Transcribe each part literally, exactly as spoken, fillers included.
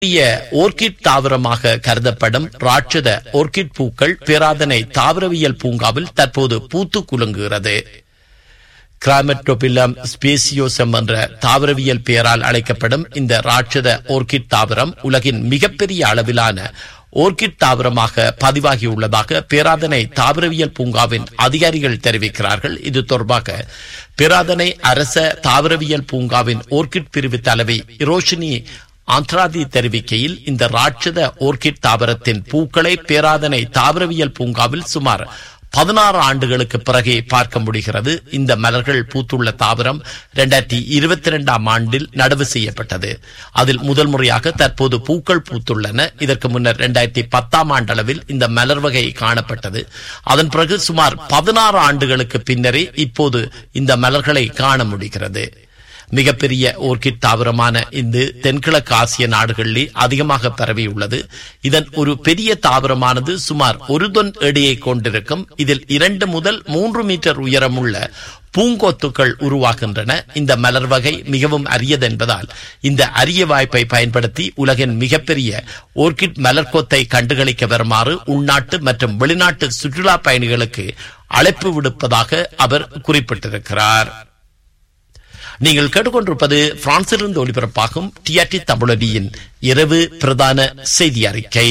ஓர்கிட் தாவரமாக கருதப்படும் ராட்சத ஓர்கிட் பூக்கள் பேராதனை தாவரவியல் பூங்காவில் தற்போது பூத்து குலுங்குகிறது. கிராமெட்டோபில்லம் ஸ்பேசியோசம் என்ற தாவரவியல் பெயரால் அழைக்கப்படும் இந்த ராட்சத ஓர்கிட் தாவரம் உலகின் மிகப்பெரிய அளவிலான ஓர்கிட் தாவரமாக பதிவாகியுள்ளதாக பேராதனை தாவரவியல் பூங்காவின் அதிகாரிகள் தெரிவிக்கிறார்கள். இது தொடர்பாக பேராதனை அரச தாவரவியல் பூங்காவின் ஓர்கிட் பிரிவு தலைவி இரோஷினி ஆந்திராதி தெரிவிக்கையில், இந்த ராட்சத ஓர்கிட் தாவரத்தின் பூக்களை பேராதனை தாவரவியல் பூங்காவில் சுமார் பதினாறு ஆண்டுகளுக்கு பிறகு பார்க்க முடிகிறது. இந்த மலர்கள் பூத்துள்ள தாவரம் இரண்டாயிரத்தி இருபத்தி இரண்டாம் ஆண்டில் நடவு செய்யப்பட்டது. அதில் முதல் முறையாக தற்போது பூக்கள் பூத்துள்ளன. இதற்கு முன்னர் இரண்டாயிரத்தி பத்தாம் ஆண்டளவில் இந்த மலர் வகை காணப்பட்டது. அதன் பிறகு சுமார் பதினாறு ஆண்டுகளுக்கு பின்னரே இப்போது இந்த மலர்களை காண முடிகிறது. மிகப்பெரிய ஓர்கிட் தாவரமான இந்த தென்கிழக்கு ஆசிய நாடுகளிலே அதிகமாக பரவியுள்ளது. இதன் ஒரு பெரிய தாவரமானது சுமார் ஒரு தொன் எடையை கொண்டிருக்கும். இதில் இரண்டு முதல் மூன்று மீட்டர் உயரமுள்ள பூங்கொத்துக்கள் உருவாகின்றன. இந்த மலர் வகை மிகவும் அரியது என்பதால் இந்த அரிய வாய்ப்பை பயன்படுத்தி உலகின் மிகப்பெரிய ஓர்கிட் மலர்கொத்தை கண்டுகளிக்க வருமாறு உள்நாட்டு மற்றும் வெளிநாட்டு சுற்றுலா பயணிகளுக்கு அழைப்பு விடுப்பதாக அவர் குறிப்பிட்டிருக்கிறார். நீங்கள் கேட்டுக்கொண்டிருப்பது பிரான்சிலிருந்து ஒலிபரப்பாகும் டிஆர்டி தமிழொலியின் இரவு பிரதான செய்தி அறிக்கை.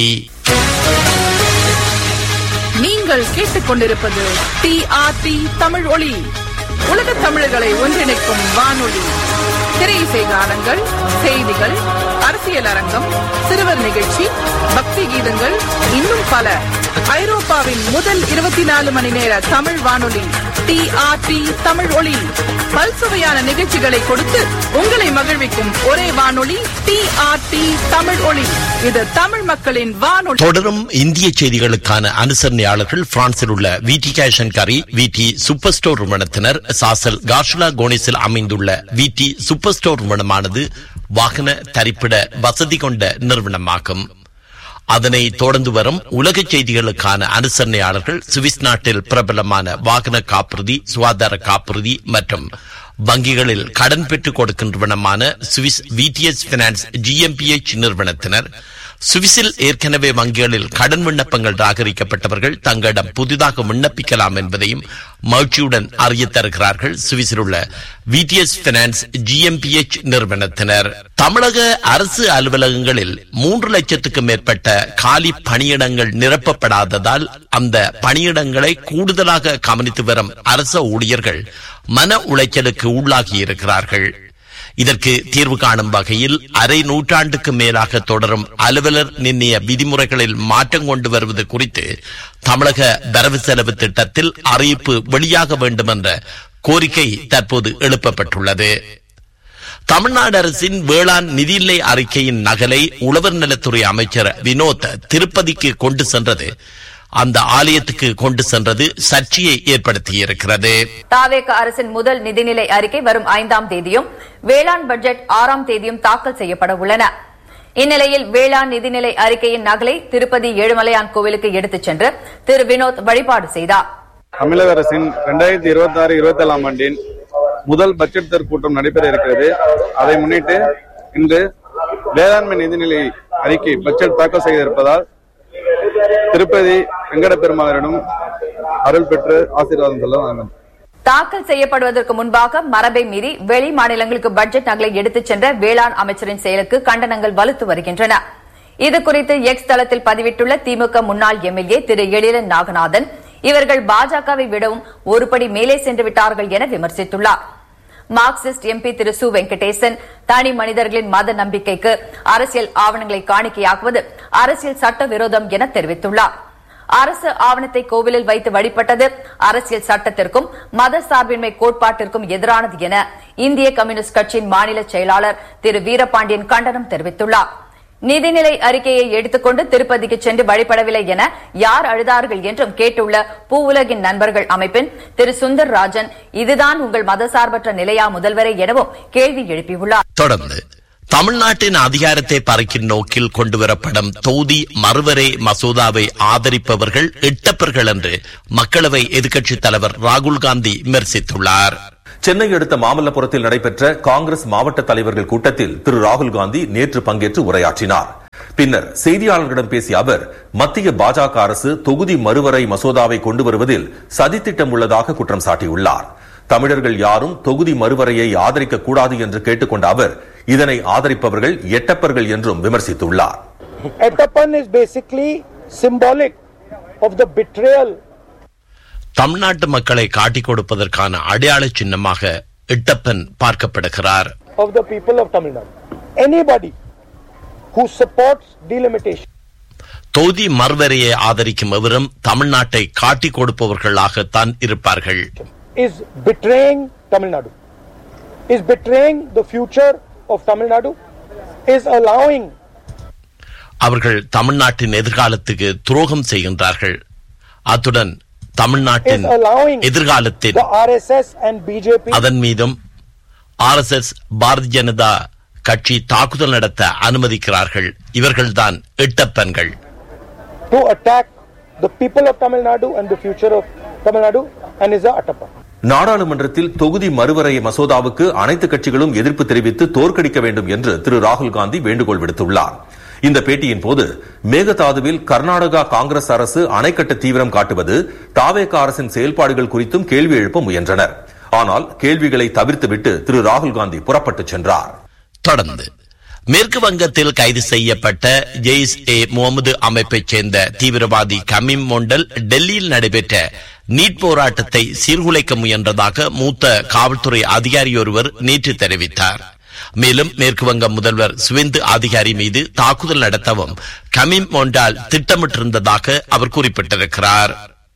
நீங்கள் கேட்டுக்கொண்டிருப்பது டிஆர்டி தமிழ் ஒலி, உலக தமிழர்களை ஒன்றிணைக்கும் வானொலி. திரையிசை கானங்கள், செய்திகள், அரசியல் அரங்கம், சிறுவர் நிகழ்ச்சி, பக்தி கீதங்கள், இன்னும் பல. ஐரோப்பாவின் முதல் இருபத்தி நாலு மணி நேர தமிழ் வானொலி டிஆர்டி தமிழ் ஒலி. பல்சுவையான நிகழ்ச்சிகளை கொடுத்து உங்களை மகிழ்விக்கும் ஒரே வானொலி டிஆர்டி தமிழ் ஒலி. இது தமிழ் மக்களின் வானொலி. தொடரும் இந்திய செய்திகளுக்கான அனுசரணையாளர்கள் பிரான்சில் உள்ள விடி கேஷ் அண்ட் கரி, விடி சூப்பர் ஸ்டோர் நிறுவனத்தினர். சாசல் கார்ஷுலா கோனிஸில் அமைந்துள்ள விடி சூப்பர் ஸ்டோர் நிறுவனமானது வாகன தரிப்பிட வசதி கொண்ட நிறுவனமாகும். அதனை தொடர்ந்து வரும் உலக செய்திகளுக்கான அனுசரணையாளர்கள் சுவிஸ் நாட்டில் பிரபலமான வாகன காப்புறுதி, சுகாதார காப்புறுதி மற்றும் வங்கிகளில் கடன் பெற்றுக் கொடுக்கின்றவனமான சுவிஸ் விடிஎஸ் பினான்ஸ் ஜிஎம்பிஎச் நிறுவனத்தினர். சுவிஸில் ஏற்கனவே வங்கிகளில் கடன் விண்ணப்பங்கள் ராகரிக்கப்பட்டவர்கள் தங்களிடம் புதிதாக விண்ணப்பிக்கலாம் என்பதையும் மகிழ்ச்சியுடன் அறிய தருகிறார்கள் சுவிஸில் உள்ள விடிஎஸ் பினான்ஸ் ஜிஎம்பிஎச் நிறுவனத்தினர். தமிழக அரசு அலுவலகங்களில் மூன்று லட்சத்துக்கும் மேற்பட்ட காலி பணியிடங்கள் நிரப்பப்படாததால் அந்த பணியிடங்களை கூடுதலாக கவனித்து வரும் அரசு ஊழியர்கள் மன உளைச்சலுக்கு உள்ளாகி இருக்கிறார்கள். இதற்கு தீர்வு காணும் வகையில் அரை நூற்றாண்டுக்கு மேலாக தொடரும் அலுவலர் நிர்ணய விதிமுறைகளில் மாற்றம் கொண்டு வருவது குறித்து தமிழக வரவு செலவு திட்டத்தில் அறிவிப்பு வெளியாக வேண்டும் என்ற கோரிக்கை தற்போது எழுப்பப்பட்டுள்ளது. தமிழ்நாடு அரசின் வேளாண் நிதிநிலை அறிக்கையின் நகலை உழவர் நலத்துறை அமைச்சர் வினோத் திருப்பதிக்கு கொண்டு சென்றது அந்த ஆலயத்துக்கு கொண்டு சென்றது சர்ச்சையை ஏற்படுத்தியிருக்கிறது. தாவேக அரசின் முதல் நிதிநிலை அறிக்கை வரும் ஐந்தாம் தேதியும் வேளாண் பட்ஜெட் ஆறாம் தேதியும் தாக்கல் செய்யப்பட உள்ளன. இந்நிலையில் வேளாண் நிதிநிலை அறிக்கையின் நகலை திருப்பதி ஏழுமலையான் கோவிலுக்கு எடுத்துச் சென்று திரு வினோத் வழிபாடு செய்தார். தமிழக அரசின் இரண்டாயிரத்தி இருபத்தி ஆறு இருபத்தி ஏழாம் ஆண்டின் முதல் பட்ஜெட் தர் கூட்டம் நடைபெற இருக்கிறது. அதை முன்னிட்டு இன்று வேளாண்மை நிதிநிலை அறிக்கை பட்ஜெட் தாக்கல் செய்ய இருப்பதால் திருப்பதி வெங்கட பெருமாளிடம் அருள் பெற்று ஆசீர்வாதம் சொல்ல வேண்டும். தாக்கல் செய்யப்படுவதற்கு முன்பாக மரபை மீறி வெளி மாநிலங்களுக்கு பட்ஜெட் நகலை எடுத்துச் சென்ற வேளாண் அமைச்சரின் செயலுக்கு கண்டனங்கள் வலுத்து வருகின்றன. இதுகுறித்து எக்ஸ் தளத்தில் பதிவிட்டுள்ள திமுக முன்னாள் எம்எல்ஏ திரு எழிலன் நாகநாதன், இவர்கள் பாஜகவை விடவும் ஒருபடி மேலே சென்று விட்டார்கள் என விமர்சித்துள்ளார். மார்க்சிஸ்ட் எம்பி திரு சு வெங்கடேசன், தனி மனிதர்களின் மத நம்பிக்கைக்கு அரசியல் ஆவணங்களை காணிக்கையாக்குவது அரசியல் சட்ட விரோதம் என தெரிவித்துள்ளார். அரசு ஆவணத்தை கோவிலில் வைத்து வழிபட்டது அரசியல் சட்டத்திற்கும் மத சார்பின்மை கோட்பாட்டிற்கும் எதிரானது என இந்திய கம்யூனிஸ்ட் கட்சியின் மாநில செயலாளர் திரு வீரபாண்டியன் கண்டனம் தெரிவித்துள்ளார். நிதிநிலை அறிக்கையை எடுத்துக்கொண்டு திருப்பதிக்கு சென்று வழிபடவில்லை என யார் அழுதார்கள் என்றும் கேட்டுள்ள பூவுலகின் நண்பர்கள் அமைப்பின் திரு சுந்தர் ராஜன், இதுதான் உங்கள் மதசார்பற்ற நிலையா முதல்வரே எனவும் கேள்வி எழுப்பியுள்ளார். தொடர்ந்து தமிழ்நாட்டின் அதிகாரத்தை பறிக்கும் நோக்கில் கொண்டுவரப்படும் தொகுதி மறுவரை மசோதாவை ஆதரிப்பவர்கள் எட்டப்பர்கள் என்று மக்களவை எதிர்க்கட்சித் தலைவர் ராகுல் காந்தி விமர்சித்துள்ளார். சென்னை அடுத்த மாமல்லபுரத்தில் நடைபெற்ற காங்கிரஸ் மாவட்ட தலைவர்கள் கூட்டத்தில் திரு ராகுல் காந்தி நேற்று பங்கேற்று உரையாற்றினார். பின்னர் செய்தியாளர்களிடம் பேசிய அவர், மத்திய பாஜக அரசு தொகுதி மறுவரை மசோதாவை கொண்டு வருவதில் சதித்திட்டம் உள்ளதாக குற்றம் சாட்டியுள்ளார். தமிழர்கள் யாரும் தொகுதி மறுவரையை ஆதரிக்க கூடாது என்று கேட்டுக்கொண்ட அவர், இதனை ஆதரிப்பவர்கள் எட்டப்பர்கள் என்றும் விமர்சித்துள்ளார். Ettapan is basically symbolic of the betrayal. தமிழ்நாட்டு மக்களை காட்டிக் கொடுப்பதற்கான அடையாள சின்னமாக Ettappan பார்க்கப்படுகிறார். Of the people of Tamil Nadu. Anybody who supports delimitation. தொகுதி மறுவரையை ஆதரிக்கும் எவரும் தமிழ்நாட்டை காட்டிக் கொடுப்பவர்களாகத்தான் இருப்பார்கள். Is betraying Tamil Nadu. Is betraying the future of Tamil Nadu. Is allowing. அவர்கள் தமிழ்நாட்டின் எதிர்காலத்துக்கு துரோகம் செய்கின்றார்கள். அத்துடன் தமிழ்நாட்டின் எதிர்காலத்தில் அதன் மீதும் R S S Bharatiya Janata கட்சி தாக்குதல் நடத்த அனுமதிக்கிறார்கள். இவர்கள்தான் எட்டப்பன்கள். To attack the people of Tamil Nadu and the future of Tamil Nadu and is a Attappan. நாடாளுமன்றத்தில் தொகுதி மறுவரை மசோதாவுக்கு அனைத்து கட்சிகளும் எதிர்ப்பு தெரிவித்து தோற்கடிக்க வேண்டும் என்று திரு ராகுல் காந்தி வேண்டுகோள் விடுத்துள்ளார். இந்த பேட்டியின் போது மேகதாதுவில் கர்நாடகா காங்கிரஸ் அரசு அணைக்கட்ட தீவிரம் காட்டுவது, தாவேகா அரசின் செயல்பாடுகள் குறித்தும் கேள்வி எழுப்ப முயன்றனர். ஆனால் கேள்விகளை தவிர்த்துவிட்டு திரு ராகுல் காந்தி புறப்பட்டு சென்றார். தொடர்ந்து மேற்கு வங்கத்தில் கைது செய்யப்பட்ட ஜெய்ஸ் ஏ முகமது அமைப்பைச் சேர்ந்த தீவிரவாதி கமீம் மொண்டல் டெல்லியில் நடைபெற்ற நீட் போராட்டத்தை சீர்குலைக்க முயன்றதாக மூத்த காவல்துறை அதிகாரி ஒருவர் நேற்று தெரிவித்தார். மேலும் மேற்கு வங்க முதல்வர் சுவேந்து அதிகாரி மீது தாக்குதல் நடத்தவும் கமீம் மொண்டால் திட்டமிட்டிருந்ததாக அவர் குறிப்பிட்டிருக்கிறார்.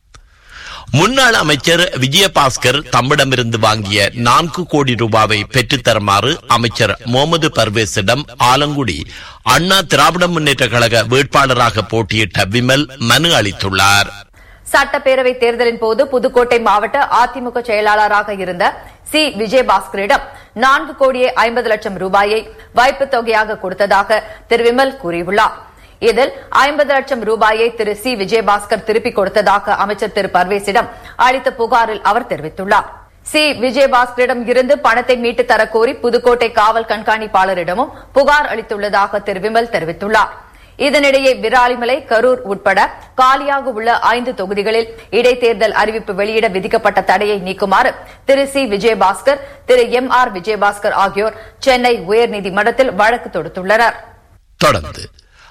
முன்னாள் அமைச்சர் விஜயபாஸ்கர் தம்மிடமிருந்து வாங்கிய நான்கு கோடி ரூபாவை பெற்றுத்தருமாறு அமைச்சர் முகமது பர்வேஸிடம் ஆலங்குடி அண்ணா திராவிட முன்னேற்ற கழக வேட்பாளராக போட்டியிட்ட விமல் மனு அளித்துள்ளார். சட்டப்பேரவை தேர்தலின் போது புதுக்கோட்டை மாவட்ட அதிமுக செயலாளராக இருந்த சி விஜயபாஸ்கரிடம் நான்கு கோடியே ஐம்பது லட்சம் ரூபாயை வைப்புத் தொகையாக கொடுத்ததாக திரு விமல் கூறியுள்ளார். இதில் ஐம்பது லட்சம் ரூபாயை திரு சி விஜயபாஸ்கர் திருப்பிக் கொடுத்ததாக அமைச்சர் திரு பர்வேஸிடம் அளித்த புகாரில் அவர் தெரிவித்துள்ளார். சி விஜயபாஸ்கரிடம் இருந்து பணத்தை மீட்டு தரக்கோரி புதுக்கோட்டை காவல் கண்காணிப்பாளரிடமும் புகார் அளித்துள்ளதாக திரு விமல் தெரிவித்துள்ளார். இதனிடையே விராலிமலை, கரூர் உட்பட காலியாக உள்ள ஐந்து தொகுதிகளில் இடைத்தேர்தல் அறிவிப்பு வெளியிட விதிக்கப்பட்ட தடையை நீக்குமாறு திரு சி விஜயபாஸ்கர், திரு எம் ஆர் விஜயபாஸ்கர் ஆகியோர் சென்னை உயர்நீதிமன்றத்தில் வழக்கு தொடுத்துள்ளனர். தொடர்ந்து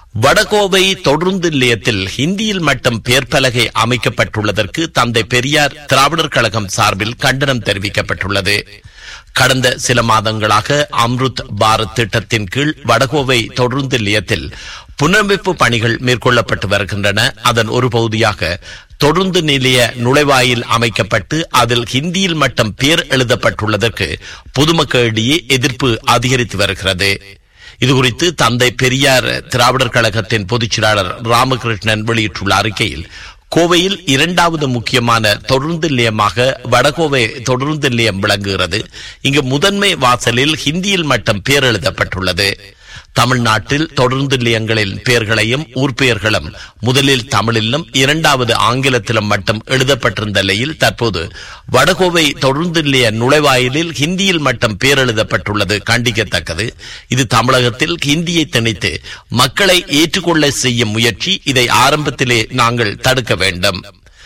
வடகோவை தொடருந்து நிலையத்தில் ஹிந்தியில் மட்டும் பெயர் பலகை அமைக்கப்பட்டுள்ளதற்கு தந்தை பெரியார் திராவிடர் கழகம் சார்பில் கண்டனம் தெரிவிக்கப்பட்டுள்ளது. கடந்த சில மாதங்களாக அம்ருத் பாரத் திட்டத்தின் கீழ் வடகோவை தொடருந்து நிலையத்தில் புனரமைப்பு பணிகள் மேற்கொள்ளப்பட்டு வருகின்றன. அதன் ஒரு பகுதியாக தொடருந்து நிலைய நுழைவாயில் அமைக்கப்பட்டு அதில் ஹிந்தியில் மட்டும் பெயர் எழுதப்பட்டுள்ளதற்கு பொதுமக்களிடையே எதிர்ப்பு அதிகரித்து வருகிறது. இதுகுறித்து தந்தை பெரியார் திராவிடர் கழகத்தின் பொதுச் செயலாளர் ராமகிருஷ்ணன் வெளியிட்டுள்ள அறிக்கையில், கோவையில் இரண்டாவது முக்கியமான தொடருந்து நிலையமாக வடகோவை தொடருந்து நிலையம் விளங்குகிறது. இங்கு முதன்மை வாசலில் ஹிந்தியில் மட்டும் பெயர் எழுதப்பட்டுள்ளது. தமிழ்நாட்டில் தொடருந்து நிலையங்களின் பெயர்களையும் ஊர் பெயர்களும் முதலில் தமிழிலும் இரண்டாவது ஆங்கிலத்திலும் மட்டும் எழுதப்பட்டிருந்த நிலையில் தற்போது வடகோவை தொடருந்து நிலைய நுழைவாயிலில் ஹிந்தியில் மட்டும் பெயர் எழுதப்பட்டுள்ளது கண்டிக்கத்தக்கது. இது தமிழகத்தில் ஹிந்தியை திணித்து மக்களை ஏற்றுக்கொள்ள செய்யும் முயற்சி. இதை ஆரம்பத்திலே நாங்கள் தடுக்க வேண்டும்.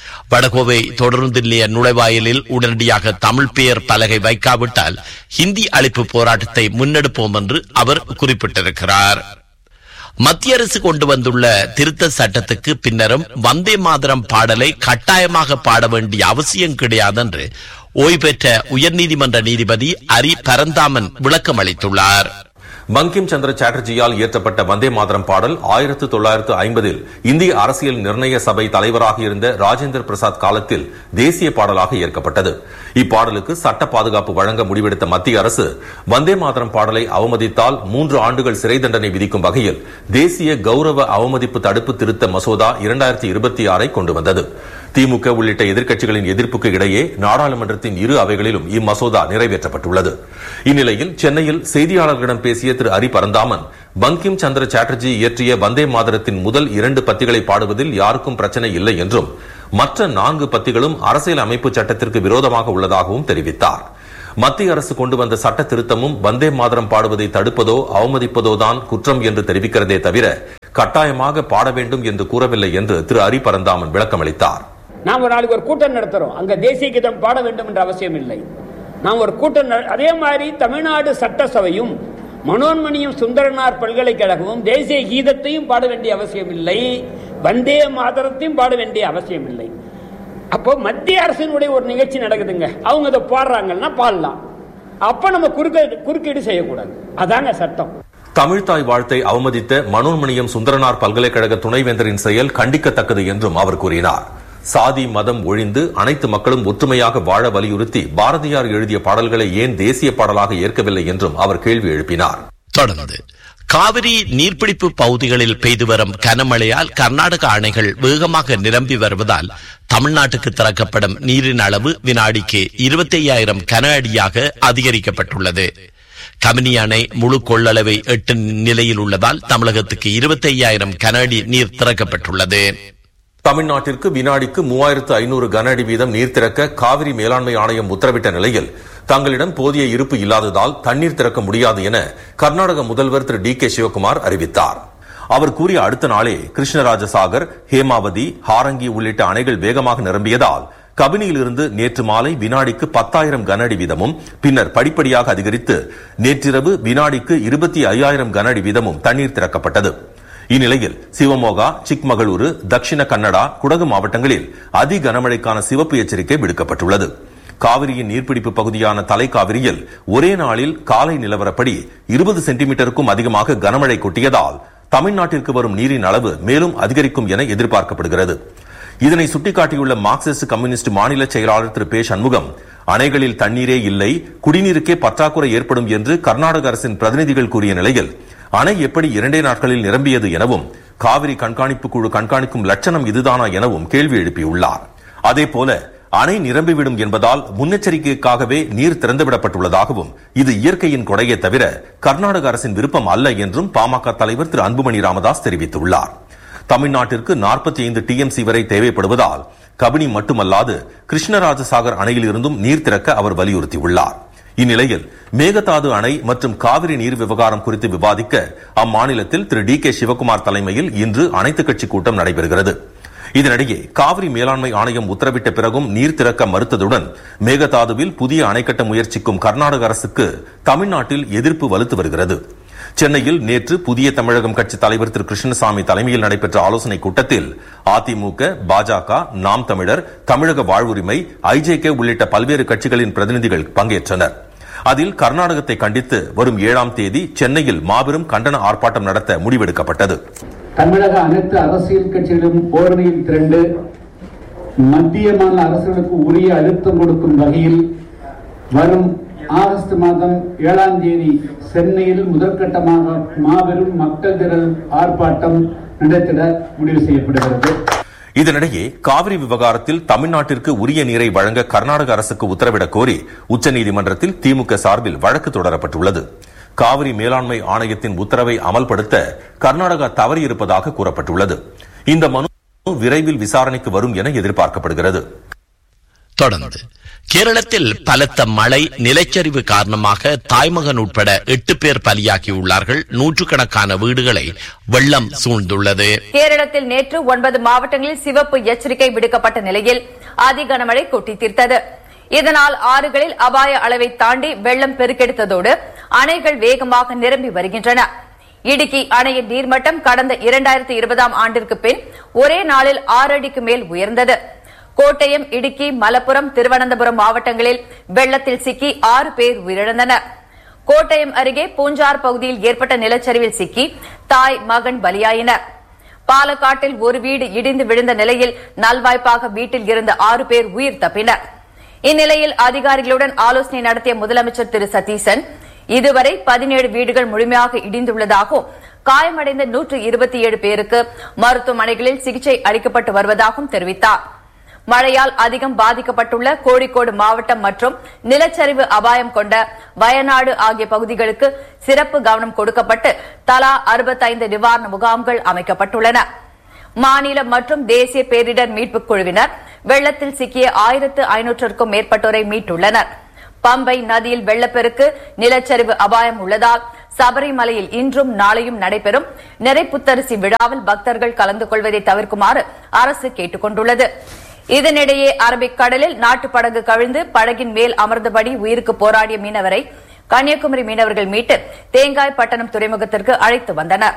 வடகோவை தொடருந்து நிலைய நுழைவாயிலில் உடனடியாக தமிழ் பெயர் பலகை வைக்காவிட்டால் ஹிந்தி அழிப்பு போராட்டத்தை முன்னெடுப்போம் என்று அவர் குறிப்பிட்டிருக்கிறார். மத்திய அரசு கொண்டு வந்துள்ள திருத்த சட்டத்துக்கு பின்னரும் வந்தே மாதரம் பாடலை கட்டாயமாக பாட வேண்டிய அவசியம் கிடையாது என்று ஓய்வு பெற்ற உயர்நீதிமன்ற நீதிபதி அரி பரந்தாமன் விளக்கம் அளித்துள்ளார். பங்கிம் சந்திர சாட்டர்ஜியால் இயற்றப்பட்ட வந்தே மாதரம் பாடல் ஆயிரத்து தொள்ளாயிரத்து ஐம்பதில் இந்திய அரசியல் நிர்ணய சபை தலைவராக இருந்த ராஜேந்திர பிரசாத் காலத்தில் தேசிய பாடலாக ஏற்கப்பட்டது. இப்பாடலுக்கு சட்ட பாதுகாப்பு வழங்க முடிவெடுத்த மத்திய அரசு வந்தே மாதரம் பாடலை அவமதித்தால் மூன்று ஆண்டுகள் சிறை தண்டனை விதிக்கும் வகையில் தேசிய கௌரவ அவமதிப்பு தடுப்பு திருத்த மசோதா இரண்டாயிரத்தி இருபத்தி ஆறை கொண்டு வந்தது. திமுக உள்ளிட்ட எதிர்க்கட்சிகளின் எதிர்ப்புக்கு இடையே நாடாளுமன்றத்தின் இரு அவைகளிலும் இம்மசோதா நிறைவேற்றப்பட்டுள்ளது. இந்நிலையில் சென்னையில் செய்தியாளர்களிடம் பேசிய திரு அரி பரந்தாமன், பங்கிம் சந்திர சாட்டர்ஜி இயற்றிய வந்தே மாதரத்தின் முதல் இரண்டு பத்திகளை பாடுவதில் யாருக்கும் பிரச்சனை இல்லை என்றும் மற்ற நான்கு பத்திகளும் அரசியல் அமைப்பு சட்டத்திற்கு விரோதமாக உள்ளதாகவும் தெரிவித்தார். மத்திய அரசு கொண்டு வந்த சட்ட திருத்தமும் வந்தே மாதரம் பாடுவதை தடுப்பதோ அவமதிப்பதோ தான் குற்றம் என்று தெரிவிக்கிறதே தவிர கட்டாயமாக பாட வேண்டும் என்று கூறவில்லை என்று திரு அரி பரந்தாமன் விளக்கமளித்தார். நாம் ஒரு நாளைக்கு ஒரு கூட்டம் நடத்துறோம், அங்க தேசிய கீதம் பாட வேண்டும் என்ற அவசியம் இல்லை. நாம் ஒரு கூட்டம், அதே மாதிரி தமிழ்நாடு சட்டசபையும் மனோன்மணியும் சுந்தரனார் பல்கலைக்கழகமும் தேசிய கீதத்தையும் பாட வேண்டிய அவசியம் இல்லை, வந்தே மாதரத்தையும் பாட வேண்டிய அவசியம் இல்லை. அப்போ மத்திய அரசினுடைய ஒரு நிகழ்ச்சி நடக்குதுங்க, அவங்க அதை பாடுறாங்கன்னா பாடலாம். அப்ப நம்ம குறுக்க குறுக்கீடு செய்யக்கூடாது, அதாங்க சட்டம். தமிழ்தாய் வாழ்த்தை அவமதித்த மனோன்மணியம் சுந்தரனார் பல்கலைக்கழக துணைவேந்தரின் செயல் கண்டிக்கத்தக்கது என்றும் அவர் கூறினார். சாதி மதம் ஒழிந்து அனைத்து மக்களும் ஒற்றுமையாக வாழ வலியுறுத்தி பாரதியார் எழுதிய பாடல்களை ஏன் தேசிய பாடலாக ஏற்கவில்லை என்றும் அவர் கேள்வி எழுப்பினார். தொடர்ந்து காவிரி நீர்பிடிப்பு பகுதிகளில் பெய்து வரும் கனமழையால் கர்நாடக அணைகள் வேகமாக நிரம்பி வருவதால் தமிழ்நாட்டுக்கு திறக்கப்படும் நீரின் அளவு வினாடிக்கு இருபத்தி ஐயாயிரம் கன அடியாக அதிகரிக்கப்பட்டுள்ளது. கபினி அணை முழு கொள்ளளவை எட்டு நிலையில் உள்ளதால் தமிழகத்துக்கு இருபத்தி ஐயாயிரம் கன அடி நீர் திறக்கப்பட்டுள்ளது. தமிழ்நாட்டிற்கு வினாடிக்கு மூவாயிரத்து ஐநூறு கன அடி வீதம் நீர் திறக்க காவிரி மேலாண்மை ஆணையம் உத்தரவிட்ட நிலையில் தங்களிடம் போதிய இருப்பு இல்லாததால் தண்ணீர் திறக்க முடியாது என கர்நாடக முதல்வர் திரு டி கே சிவகுமார் அறிவித்தார். அவர் கூறிய அடுத்த நாளே கிருஷ்ணராஜசாகர், ஹேமாவதி, ஹாரங்கி உள்ளிட்ட அணைகள் வேகமாக நிரம்பியதால் கபினியிலிருந்து நேற்று மாலை வினாடிக்கு பத்தாயிரம் கன அடி வீதமும் பின்னர் படிப்படியாக அதிகரித்து நேற்றிரவு வினாடிக்கு இருபத்தி ஐயாயிரம் கன அடி வீதமும் தண்ணீர் திறக்கப்பட்டது. இந்நிலையில் சிவமோகா, சிக்மகளூரு, தட்சிண கன்னடா, குடகு மாவட்டங்களில் அதி கனமழைக்கான சிவப்பு எச்சரிக்கை விடுக்கப்பட்டுள்ளது. காவிரியின் நீர்பிடிப்பு பகுதியான தலைக்காவிரியில் ஒரே நாளில் காலை நிலவரப்படி இருபது சென்டிமீட்டருக்கும் அதிகமாக கனமழை கொட்டியதால் தமிழ்நாட்டிற்கு வரும் நீரின் அளவு மேலும் அதிகரிக்கும் என எதிர்பார்க்கப்படுகிறது. இதனை சுட்டிக்காட்டியுள்ள மார்க்சிஸ்ட் கம்யூனிஸ்ட் மாநில செயலாளர் திரு பே சண்முகம், அணைகளில் தண்ணீரே இல்லை, குடிநீருக்கே பற்றாக்குறை ஏற்படும் என்று கர்நாடக அரசின் பிரதிநிதிகள் கூறிய நிலையில் அணை எப்படி இரண்டே நாட்களில் நிரம்பியது எனவும் காவிரி கண்காணிப்பு குழு கண்காணிக்கும் லட்சணம் இதுதானா எனவும் கேள்வி எழுப்பியுள்ளார். அதேபோல அணை நிரம்பிவிடும் என்பதால் முன்னெச்சரிக்கைக்காகவே நீர் திறந்துவிடப்பட்டுள்ளதாகவும் இது இயற்கையின் கொடையே தவிர கர்நாடக அரசின் விருப்பம் அல்ல என்றும் பாமக தலைவர் திரு அன்புமணி ராமதாஸ் தெரிவித்துள்ளார். தமிழ்நாட்டிற்கு நாற்பத்தி ஐந்து டிஎம்சி வரை தேவைப்படுவதால் கபினி மட்டுமல்லாது கிருஷ்ணராஜசாகர் அணையில் இருந்தும் நீர் திறக்க அவர் வலியுறுத்தியுள்ளார். இந்நிலையில் மேகதாது அணை மற்றும் காவிரி நீர் விவகாரம் குறித்து விவாதிக்க அம்மாநிலத்தில் திரு டி கே சிவகுமார் தலைமையில் இன்று அனைத்துக் கட்சி கூட்டம் நடைபெறுகிறது. இதனிடையே காவிரி மேலாண்மை ஆணையம் உத்தரவிட்ட பிறகும் நீர் திறக்க மறுத்ததுடன் மேகதாதுவில் புதிய அணை கட்ட முயற்சிக்கும் கர்நாடக அரசுக்கு தமிழ்நாட்டில் எதிர்ப்பு வலுத்து வருகிறது. சென்னையில் நேற்று புதிய தமிழகம் கட்சி தலைவர் திரு கிருஷ்ணசாமி தலைமையில் நடைபெற்ற ஆலோசனைக் கூட்டத்தில் அதிமுக, பாஜக, நாம் தமிழர், தமிழக வாழ்வுரிமை, ஐஜேகே உள்ளிட்ட பல்வேறு கட்சிகளின் பிரதிநிதிகள் பங்கேற்றனர். அதில் கர்நாடகத்தை கண்டித்து வரும் ஏழாம் தேதி சென்னையில் மாபெரும் கண்டன ஆர்ப்பாட்டம் நடத்த முடிவெடுக்கப்பட்டது. தமிழக அனைத்து அரசியல் கட்சிகளும் போரணியில் திரண்டு மத்திய மாநில அரசுகளுக்கு உரிய அழுத்தம் கொடுக்கும் வகையில் வரும் ஆகஸ்ட் மாதம் ஏழாம் தேதி சென்னையில் முதற்கட்டமாக மாபெரும் மக்கள் திரள் ஆர்ப்பாட்டம் நடத்திட முடிவு செய்யப்படுகிறது. இதனிடையே காவிரி விவகாரத்தில் தமிழ்நாட்டிற்கு உரிய நீரை வழங்க கர்நாடக அரசுக்கு உத்தரவிடக் கோரி உச்சநீதிமன்றத்தில் திமுக சார்பில் வழக்கு தொடரப்பட்டுள்ளது. காவிரி மேலாண்மை ஆணையத்தின் உத்தரவை அமல்படுத்த கர்நாடகா தவறியிருப்பதாக கூறப்பட்டுள்ளது. இந்த மனு விரைவில் விசாரணைக்கு வரும் என எதிர்பார்க்கப்படுகிறது. தொடர்ந்து கேரளத்தில் பலத்த மழை, நிலச்சரிவு காரணமாக தாய்மகன் உட்பட எட்டு பேர் பலியாகியுள்ளார்கள். நூற்றுக்கணக்கான வீடுகளை வெள்ளம் சூழ்ந்துள்ளது. கேரளத்தில் நேற்று ஒன்பது மாவட்டங்களில் சிவப்பு எச்சரிக்கை விடுக்கப்பட்ட நிலையில் அதி கனமழை கொட்டி தீர்த்தது. இதனால் ஆறுகளில் அபாய அளவை தாண்டி வெள்ளம் பெருக்கெடுத்ததோடு அணைகள் வேகமாக நிரம்பி வருகின்றன. இடுக்கி அணையின் நீர்மட்டம் கடந்த இரண்டாயிரத்தி இருபதாம் ஆண்டிற்கு பின் ஒரே நாளில் ஆறு அடிக்கு மேல் உயர்ந்தது. கோட்டயம், இடுக்கி, மலப்புரம், திருவனந்தபுரம் மாவட்டங்களில் வெள்ளத்தில் சிக்கி ஆறு பேர் உயிரிழந்தனர். கோட்டயம் அருகே பூஞ்சார் பகுதியில் ஏற்பட்ட நிலச்சரிவில் சிக்கி தாய், மகன் பலியாயினர். பாலக்காட்டில் ஒரு வீடு இடிந்து விழுந்த நிலையில் நல்வாய்ப்பாக வீட்டில் இருந்த ஆறு பேர் உயிர் தப்பினர். இந்நிலையில் அதிகாரிகளுடன் ஆலோசனை நடத்திய முதலமைச்சர் திரு சதீசன் இதுவரை பதினேழு வீடுகள் முழுமையாக இடிந்துள்ளதாகவும் காயமடைந்த நூற்று இருபத்தி ஏழு பேருக்கு மருத்துவமனைகளில் சிகிச்சை அளிக்கப்பட்டு வருவதாகவும் தெரிவித்தார். மழையால் அதிகம் பாதிக்கப்பட்டுள்ள கோழிக்கோடு மாவட்டம் மற்றும் நிலச்சரிவு அபாயம் கொண்ட வயநாடு ஆகிய பகுதிகளுக்கு சிறப்பு கவனம் கொடுக்கப்பட்டு தலா அறுபத்தைந்து நிவாரண முகாம்கள் அமைக்கப்பட்டுள்ளன. மாநில மற்றும் தேசிய பேரிடர் மீட்புக் குழுவினர் வெள்ளத்தில் சிக்கிய ஆயிரத்து ஐநூற்றுக்கும் மேற்பட்டோரை மீட்டுள்ளனர். பம்பை நதியில் வெள்ளப்பெருக்கு, நிலச்சரிவு அபாயம் உள்ளதால் சபரிமலையில் இன்றும் நாளையும் நடைபெறும் நிறைப்புத்தரிசி விழாவில் பக்தர்கள் கலந்து கொள்வதை தவிர்க்குமாறு அரசு கேட்டுக் கொண்டுள்ளது. இதனிடையே அரபிக் கடலில் நாட்டு படகு கவிழ்ந்து படகின் மேல் அமர்ந்தபடி உயிருக்கு போராடிய மீனவரை கன்னியாகுமரி மீனவர்கள் மீட்டு தேங்காய்பட்டணம் துறைமுகத்திற்கு அழைத்து வந்தனர்.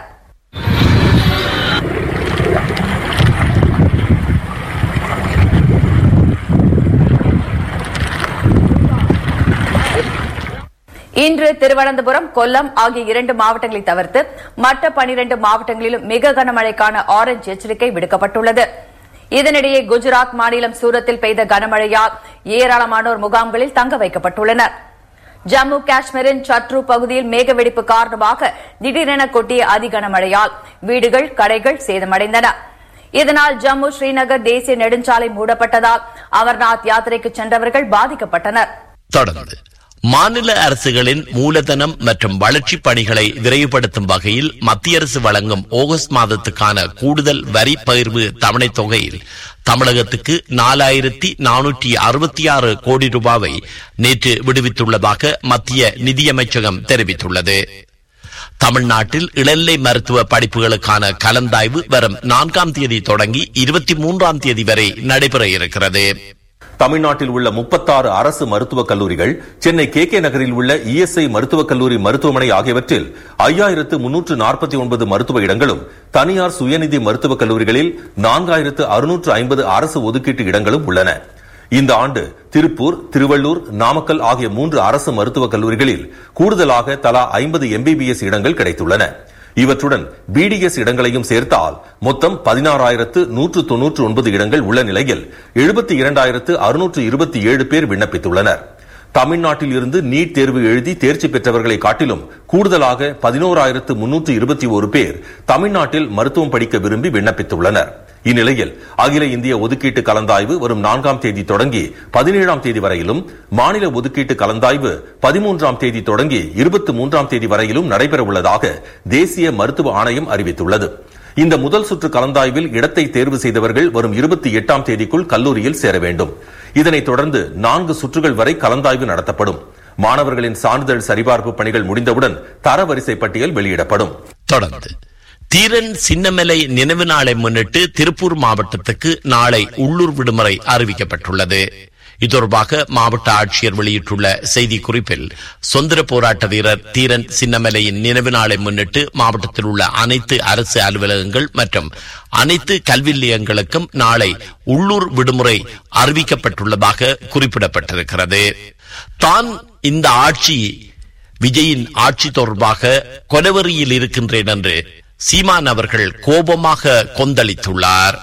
இன்று திருவனந்தபுரம், கொல்லம் ஆகிய இரண்டு மாவட்டங்களை தவிர்த்து மற்ற பனிரண்டு மாவட்டங்களிலும் மிக கனமழைக்கான ஆரஞ்ச் எச்சரிக்கை விடுக்கப்பட்டுள்ளது. இதனிடையே குஜராத் மாநிலம் சூரத்தில் பெய்த கனமழையால் ஏராளமானோர் முகாம்களில் தங்க வைக்கப்பட்டுள்ளனர். ஜம்மு காஷ்மீரின் சத்ரு பகுதியில் மேகவெடிப்பு காரணமாக திடீரென கொட்டிய அதிகனமழையால் வீடுகள், கடைகள் சேதமடைந்தன. இதனால் ஜம்மு ஸ்ரீநகர் தேசிய நெடுஞ்சாலை மூடப்பட்டதால் அமர்நாத் யாத்திரைக்கு சென்றவர்கள் பாதிக்கப்பட்டனர். தொடர்ந்து மாநில அரசுகளின் மூலதனம் மற்றும் வளர்ச்சி பணிகளை விரைவுபடுத்தும் வகையில் மத்திய அரசு வழங்கும் ஆகஸ்ட் மாதத்துக்கான கூடுதல் வரி பகிர்வு தவணை தொகையில் தமிழகத்துக்கு நாலாயிரத்தி நானூற்றி அறுபத்தி ஆறு கோடி ரூபாவை நேற்று விடுவித்துள்ளதாக மத்திய நிதியமைச்சகம் தெரிவித்துள்ளது. தமிழ்நாட்டில் இளநிலை மருத்துவ படிப்புகளுக்கான கலந்தாய்வு வரும் நான்காம் தேதி தொடங்கி இருபத்தி மூன்றாம் தேதி வரை நடைபெற இருக்கிறது. தமிழ்நாட்டில் உள்ள முப்பத்தாறு அரசு மருத்துவக் கல்லூரிகள், சென்னை கே கே நகரில் உள்ள இஎஸ்ஐ மருத்துவக் கல்லூரி மருத்துவமனை ஆகியவற்றில் ஐயாயிரத்து முன்னூற்று நாற்பத்தி ஒன்பது மருத்துவ இடங்களும், தனியார் சுயநிதி மருத்துவக் கல்லூரிகளில் நான்காயிரத்து அறுநூற்று ஐம்பது அரசு ஒதுக்கீட்டு இடங்களும் உள்ளன. இந்த ஆண்டு திருப்பூர், திருவள்ளூர், நாமக்கல் ஆகிய மூன்று அரசு மருத்துவக் கல்லூரிகளில் கூடுதலாக தலா ஐம்பது எம்பிபிஎஸ் இடங்கள் கிடைத்துள்ளன. இவற்றுடன் பிடிஎஸ் இடங்களையும் சேர்த்தால் மொத்தம் பதினாறாயிரத்து நூற்று தொன்னூற்று ஒன்பது இடங்கள் உள்ள நிலையில் எழுபத்தி இரண்டாயிரத்து அறுநூற்று இருபத்தி ஏழு பேர் விண்ணப்பித்துள்ளனர். தமிழ்நாட்டில் இருந்து நீட் தேர்வு எழுதி தேர்ச்சி பெற்றவர்களை காட்டிலும் கூடுதலாக பதினோராயிரத்து முன்னூற்று இருபத்தி ஒரு பேர் தமிழ்நாட்டில் மருத்துவம் படிக்க விரும்பி விண்ணப்பித்துள்ளனர். இந்நிலையில் அகில இந்திய ஒதுக்கீட்டு கலந்தாய்வு வரும் நான்காம் தேதி தொடங்கி பதினேழாம் தேதி வரையிலும், மாநில ஒதுக்கீட்டு கலந்தாய்வு பதிமூன்றாம் தேதி தொடங்கி இருபத்தி மூன்றாம் தேதி வரையிலும் நடைபெற உள்ளதாக தேசிய மருத்துவ ஆணையம் அறிவித்துள்ளது. இந்த முதல் சுற்று கலந்தாய்வில் இடத்தை தேர்வு செய்தவர்கள் வரும் இருபத்தி எட்டாம் தேதிக்குள் கல்லூரியில் சேர வேண்டும். இதனைத் தொடர்ந்து நான்கு சுற்றுகள் வரை கலந்தாய்வு நடத்தப்படும். மாணவர்களின் சான்றிதழ் சரிபார்ப்பு பணிகள் முடிந்தவுடன் தரவரிசை பட்டியல் வெளியிடப்படும். தொடர்ந்து தீரன் சின்னமலை நினைவு நாளை முன்னிட்டு திருப்பூர் மாவட்டத்துக்கு நாளை உள்ளூர் விடுமுறை அறிவிக்கப்பட்டுள்ளது. இது தொடர்பாக மாவட்ட ஆட்சியர் வெளியிட்டுள்ள செய்தி குறிப்பில், சுதந்திர போராட்ட வீரர் தீரன் சின்னமலையின் நினைவு நாளை முன்னிட்டு மாவட்டத்தில் உள்ள அனைத்து அரசு அலுவலகங்கள் மற்றும் அனைத்து கல்வி நிலையங்களுக்கும் நாளை உள்ளூர் விடுமுறை அறிவிக்கப்பட்டுள்ளதாக குறிப்பிடப்பட்டிருக்கிறது. தான் இந்த ஆட்சி விஜயின் ஆட்சி தொடர்பாக கொலவெறியில் இருக்கின்றேன் என்று சீமான் அவர்கள் கோபமாக கொந்தளித்துள்ளார்.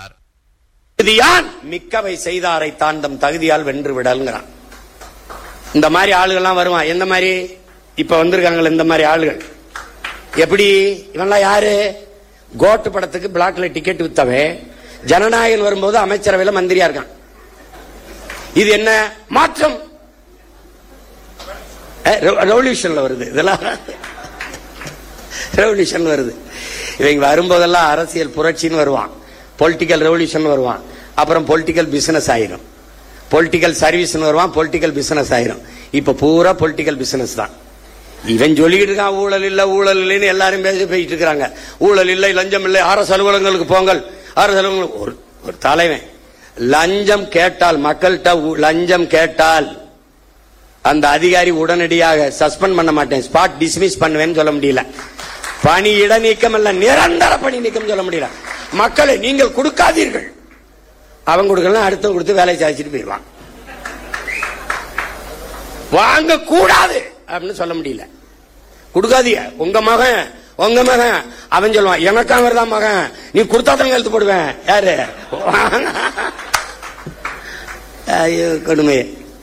மிக்கவை செய்தாரை தான் தம் தகுதியால் வென்று விடல்ங்கிறான். இந்த மாதிரி ஆளுகள்லாம் வருவான். எந்த மாதிரி இப்ப வந்திருக்காங்களே இந்த மாதிரி ஆளுகள். எப்படி இவன்லாம் யாரு? கோட்டு படத்துக்கு பிளாக்ல டிக்கெட் வித்தவே ஜனநாயகன் வரும்போது அமைச்சரவையில் மந்திரியா இருக்கான். இது என்ன மாற்றம்? ரெவல்யூஷன்ல வருது. இதெல்லாம் ரெவல்யூஷன் வருது. இவங்க வரும்போதெல்லாம் அரசியல் புரட்சின்னு வருவான், பொலிட்டிக்கல் ரெவல்யூஷன் வருவான், அப்புறம் பொலிட்டிக்கல் பிசினஸ் ஆயிரும், பொலிட்டிக்கல் சர்வீஸ் வருவான், பொலிட்டிக்கல் பிசினஸ் ஆயிரும். இப்ப பூரா பொலிட்டிக்கல் பிசினஸ் தான். இவன் சொல்லிக்கிட்டு இருக்கான் ஊழல் இல்ல ஊழல் இல்லைன்னு எல்லாரும் பேசி போயிட்டு இருக்காங்க. ஊழல் இல்லை, லஞ்சம் இல்லை, அரசு அலுவலகங்களுக்கு போங்கள். அரசு அலுவலகம் ஒரு ஒரு தலைவன் லஞ்சம் கேட்டால், மக்கள்கிட்ட லஞ்சம் கேட்டால் அந்த அதிகாரி உடனடியாக சஸ்பெண்ட் பண்ண மாட்டேன், ஸ்பாட் டிஸ்மிஸ் பண்ணுவேன்னு சொல்ல முடியல. பணி இட நீக்கம் அல்ல, நிரந்தர பணி நீக்கம் சொல்ல முடியல. மக்களை நீங்கள் கொடுக்காதீர்கள், அவங்க கொடுக்கலாம், அடுத்த கொடுத்து வேலையை சாதிச்சுட்டு போயிடுவான். வாங்க கூடாது அப்படின்னு சொல்ல முடியல. கொடுக்காதீங்க. உங்க மகன் உங்க மகன் அவன் சொல்லுவான், எனக்கு அவர் தான் மகன், நீ கொடுத்தாதான் எழுத்து போடுவேன். யாரு? ஐயோ கொடுமை.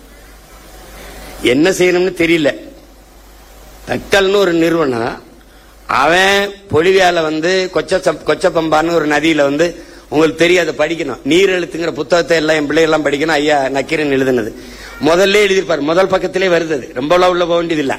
என்ன செய்யணும்னு தெரியல. பெக்டல்னு ஒரு நிறுவனம், அவன் பொலிவியால வந்து கொச்ச கொச்சப்பம்பான்னு ஒரு நதியில வந்து, உங்களுக்கு தெரியாது, படிக்கணும், நீர் எழுத்துங்கிற புத்தகத்தை எல்லாம் என் பிள்ளைகள்லாம் படிக்கணும். ஐயா நக்கீரன் எழுதுனது முதல்ல எழுதியிருப்பார், முதல் பக்கத்திலே வருது. ரொம்ப உள்ள போக வேண்டியதில்லை.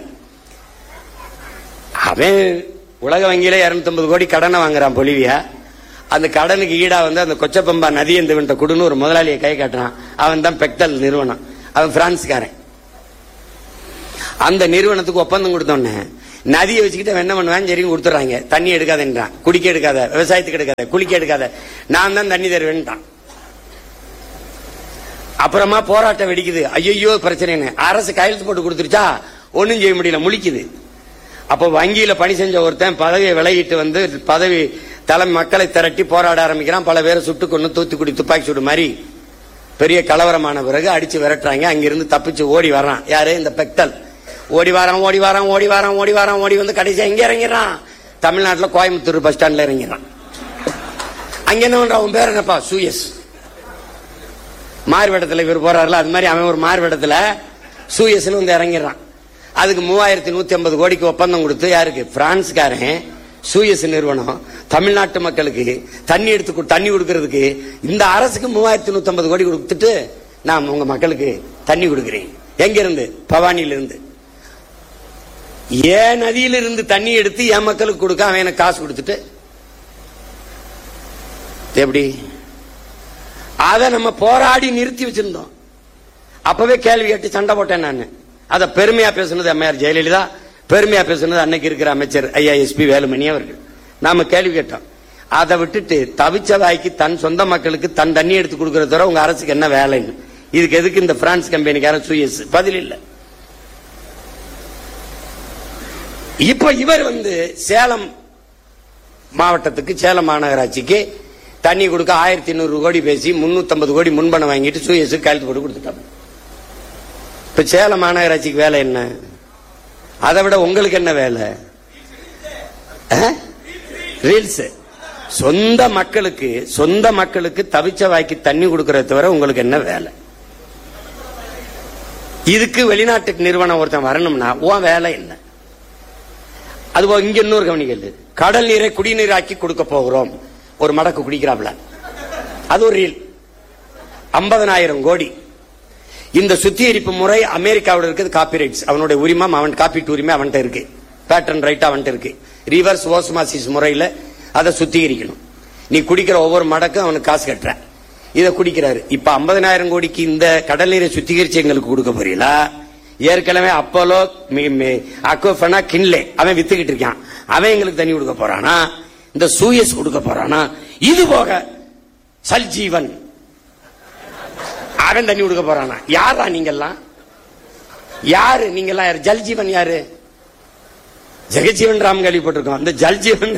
அவன் உலக வங்கியில இருநூத்தி ஐம்பது கோடி கடனை வாங்குறான் பொலிவியா. அந்த கடனுக்கு ஈடா வந்து அந்த கொச்சப்பம்பா நதி இந்த குடுன்னு ஒரு முதலாளியை கை காட்டுறான். அவன் தான் பெக்டல் நிறுவனம். அவன் பிரான்ஸ்காரன். அந்த நிறுவனத்துக்கு ஒப்பந்தம் கொடுத்தோன்னே நதியை வச்சுக்கிட்டு என்ன பண்ணுவேன், சரி கொடுத்துறாங்க, தண்ணி எடுக்காதன்றான், குடிக்க எடுக்காத, விவசாயத்துக்கு எடுக்காத, குளிக்க எடுக்காத, நான் தான் தண்ணி தருவேன்ட்டான். அப்புறமா போராட்டம் வெடிக்குது, ஐயோ பிரச்சனை, அரசு கையெழுத்து போட்டு கொடுத்துருச்சா ஒன்னும் செய்ய முடியல, முழிக்குது. அப்ப வங்கியில பணி செஞ்ச ஒருத்தன் பதவியை விலகிட்டு வந்து பதவி தலைமை மக்களை திரட்டி போராட ஆரம்பிக்கிறான். பல பேரை சுட்டு கொண்டு தூத்துக்குடி துப்பாக்கி சூடு மாதிரி பெரிய கலவரமான பிறகு அடிச்சு விரட்டுறாங்க. அங்கிருந்து தப்பிச்சு ஓடி வர்றான். யாரு? இந்த பெக்டல். ஓடி வாரான் ஓடி வாரான் ஓடி வாரான் ஓடி வாரான் ஓடி வந்து கடைசியா எங்க இறங்கிறான்? தமிழ்நாட்டில் கோயம்புத்தூர் பஸ் ஸ்டாண்ட்ல இறங்கிறான். அங்க என்ன பண்றான்? அவன் பேர் என்னப்பா? சூயஸ். மார்வேடத்துல இவர் போறாருல, அது மாதிரி அவன் ஒரு மார்வேடத்துல சூயஸ்னு வந்து இறங்கிறான். அதுக்கு மூவாயிரத்தி நூத்தி ஐம்பது கோடிக்கு ஒப்பந்தம் கொடுத்து, யாருக்கு? பிரான்ஸ்காரன் சூயஸ் நிறுவனம் தமிழ்நாட்டு மக்களுக்கு தண்ணி எடுத்து தண்ணி கொடுக்கறதுக்கு இந்த அரசுக்கு மூவாயிரத்தி நூத்தி ஐம்பது கோடி கொடுத்துட்டு நான் உங்க மக்களுக்கு தண்ணி கொடுக்கிறேன். எங்க இருந்து? பவானியில இருந்து. ஏன் நதியிலிருந்து தண்ணி எடுத்து என் மக்களுக்கு கொடுக்க அவன் எனக்கு காசு கொடுத்துட்டு எப்படி? அதை நம்ம போராடி நிறுத்தி வச்சிருந்தோம். அப்பவே கேள்வி கேட்டு சண்டை போட்டேன் நான். அத பெருமையா பேசுனது அம்மையார் ஜெயலலிதா, பெருமையா பேசுனது அன்னைக்கு இருக்கிற அமைச்சர் ஐயா எஸ் பி வேலுமணி அவர்கள். நாம கேள்வி கேட்டோம். அதை விட்டுட்டு தவிச்ச வாய்க்கு தன் சொந்த மக்களுக்கு தன் தண்ணி எடுத்து கொடுக்கறத தவிர உங்க அரசுக்கு என்ன வேலைன்னு, இதுக்கு எதுக்கு இந்த பிரான்ஸ் கம்பெனிக்காரன் சூயஸ்? பதில் இல்ல. இப்ப இவர் வந்து சேலம் மாவட்டத்துக்கு, சேலம் மாநகராட்சிக்கு தண்ணி கொடுக்க ஆயிரத்தி எண்ணூறு கோடி பேசி முன்னூத்தி ஐம்பது கோடி முன்பணம் வாங்கிட்டு சூயஸ் கையெழுத்து போட்டு கொடுத்துட்டாங்க. இப்ப சேலம் மாநகராட்சிக்கு வேலை என்ன? அதை விட உங்களுக்கு என்ன வேலை? ரீல்ஸ். சொந்த மக்களுக்கு சொந்த மக்களுக்கு தவிச்ச வாய்க்கு தண்ணி கொடுக்கறத தவிர உங்களுக்கு என்ன வேலை? இதுக்கு வெளிநாட்டுக்கு நிறுவனம் ஒருத்தன் வரணும்னா உன் வேலை என்ன? அதுபோல இங்க இன்னொரு கவனிக்கல், கடல் நீரை குடிநீராக்கி கொடுக்க போகிறோம். ஒரு மடக்கு குடிக்கிறாப்ல, அது ஒரு ரீல். ஐம்பதனாயிரம் கோடி. இந்த சுத்திகரிப்பு முறை அமெரிக்காவோட இருக்குது. காப்பி ரைட்ஸ் அவனுடைய உரிமை, அவன் காப்பீட்டு உரிமை அவன்கிட்ட இருக்கு, பேட்டன் ரைட் அவன்கிட்ட இருக்கு. ரிவர்ஸ் ஓஸ்மாசிஸ் முறையில அதை சுத்திகரிக்கணும். நீ குடிக்கிற ஒவ்வொரு மடக்கும் அவனுக்கு காசு கட்டுற, இதை குடிக்கிறாரு. இப்ப ஐம்பதனாயிரம் கோடிக்கு இந்த கடல் நீரை சுத்திகரிச்சு எங்களுக்கு கொடுக்க போறீங்களா? ஏற்கனவே அப்போலோ அக்வஃபனா கின்லே அவன் வித்துக்கிட்டு இருக்கான், அவன் எங்களுக்கு தண்ணி கொடுக்க போறானா? இந்த சூயஸ் கொடுக்க போறானா? இது போக சல்ஜீவன் அவன் தண்ணி கொடுக்க போறானா? யாரா நீங்கெல்லாம்? யாரு நீங்கெல்லாம்? யாரு? ஜல்ஜீவன் யாரு? ஜெகஜீவன் ராம் கேள்விப்பட்டிருக்கோம். அந்த ஜல்ஜீவன்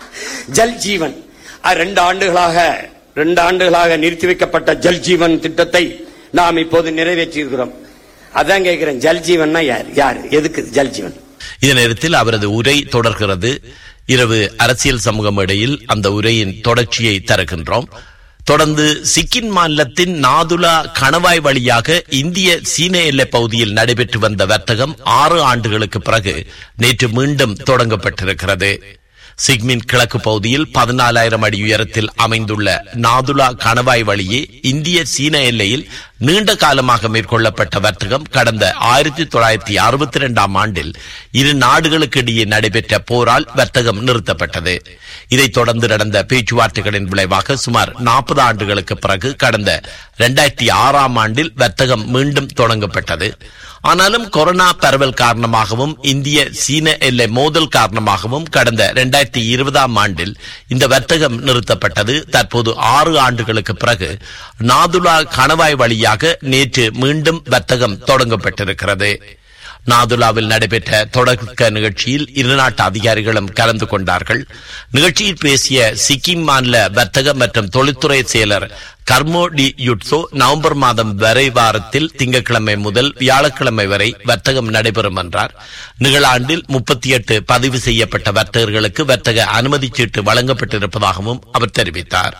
ஜல்ஜீவன் ரெண்டு ஆண்டுகளாக ரெண்டு ஆண்டுகளாக நிறுத்தி வைக்கப்பட்ட ஜல்ஜீவன் திட்டத்தை நாம் இப்போது நிறைவேற்றி இருக்கிறோம். அதான் கேட்கிறேன், ஜல்ஜீவன் யார்? யாரு? எதுக்கு ஜல்ஜீவன்? இந்த நேரத்தில் அவரது உரை தொடர்கிறது. இரவு அரசியல் சமூகம் இடையில் அந்த உரையின் தொடர்ச்சியை தருகின்றோம். தொடர்ந்து சிக்கிம் மாநிலத்தின் நாதுலா கணவாய் வழியாக இந்திய சீன எல்லைப் பகுதியில் நடைபெற்று வந்த வர்த்தகம் ஆறு ஆண்டுகளுக்கு பிறகு நேற்று மீண்டும் தொடங்கப்பட்டிருக்கிறது. சிக்கிமின் கிழக்கு பகுதியில் பதினாலாயிரம் அடி உயரத்தில் அமைந்துள்ள நாதுலா கணவாய் வழியே இந்திய சீன எல்லையில் நீண்ட காலமாக மேற்கொள்ளப்பட்ட வர்த்தகம் கடந்த ஆயிரத்தி தொள்ளாயிரத்தி அறுபத்தி இரண்டாம் ஆண்டில் இரு நாடுகளுக்கு இடையே நடைபெற்ற போரால் வர்த்தகம் நிறுத்தப்பட்டது. இதைத் தொடர்ந்து நடந்த பேச்சுவார்த்தைகளின் விளைவாக சுமார் நாற்பது ஆண்டுகளுக்கு பிறகு கடந்த இரண்டாயிரத்தி ஆறாம் ஆண்டில் வர்த்தகம் மீண்டும் தொடங்கப்பட்டது. ஆனாலும் கொரோனா பரவல் காரணமாகவும் இந்திய சீன எல்லை மோதல் காரணமாகவும் கடந்த இரண்டாயிரத்தி இருபதாம் ஆண்டில் இந்த வர்த்தகம் நிறுத்தப்பட்டது. தற்போது ஆறு ஆண்டுகளுக்கு பிறகு நாதுலா கணவாய் வழியாக நேற்று மீண்டும் வர்த்தகம் தொடங்கப்பட்டிருக்கிறது. நாதுலாவில் நடைபெற்ற தொடக்க நிகழ்ச்சியில் இருநாட்டு அதிகாரிகளும் கலந்து கொண்டார்கள். நிகழ்ச்சியில் பேசிய சிக்கிம் மாநில வர்த்தக மற்றும் தொழில்துறை செயலர் கர்மோ டி யுட்சோ, நவம்பர் மாதம் வரை வாரத்தில் திங்கட்கிழமை முதல் வியாழக்கிழமை வரை வர்த்தகம் நடைபெறும் என்றார். நிகழாண்டில் முப்பத்தி எட்டு பதிவு செய்யப்பட்ட வர்த்தகர்களுக்கு வர்த்தக அனுமதி சீட்டு வழங்கப்பட்டிருப்பதாகவும் அவர் தெரிவித்தார்.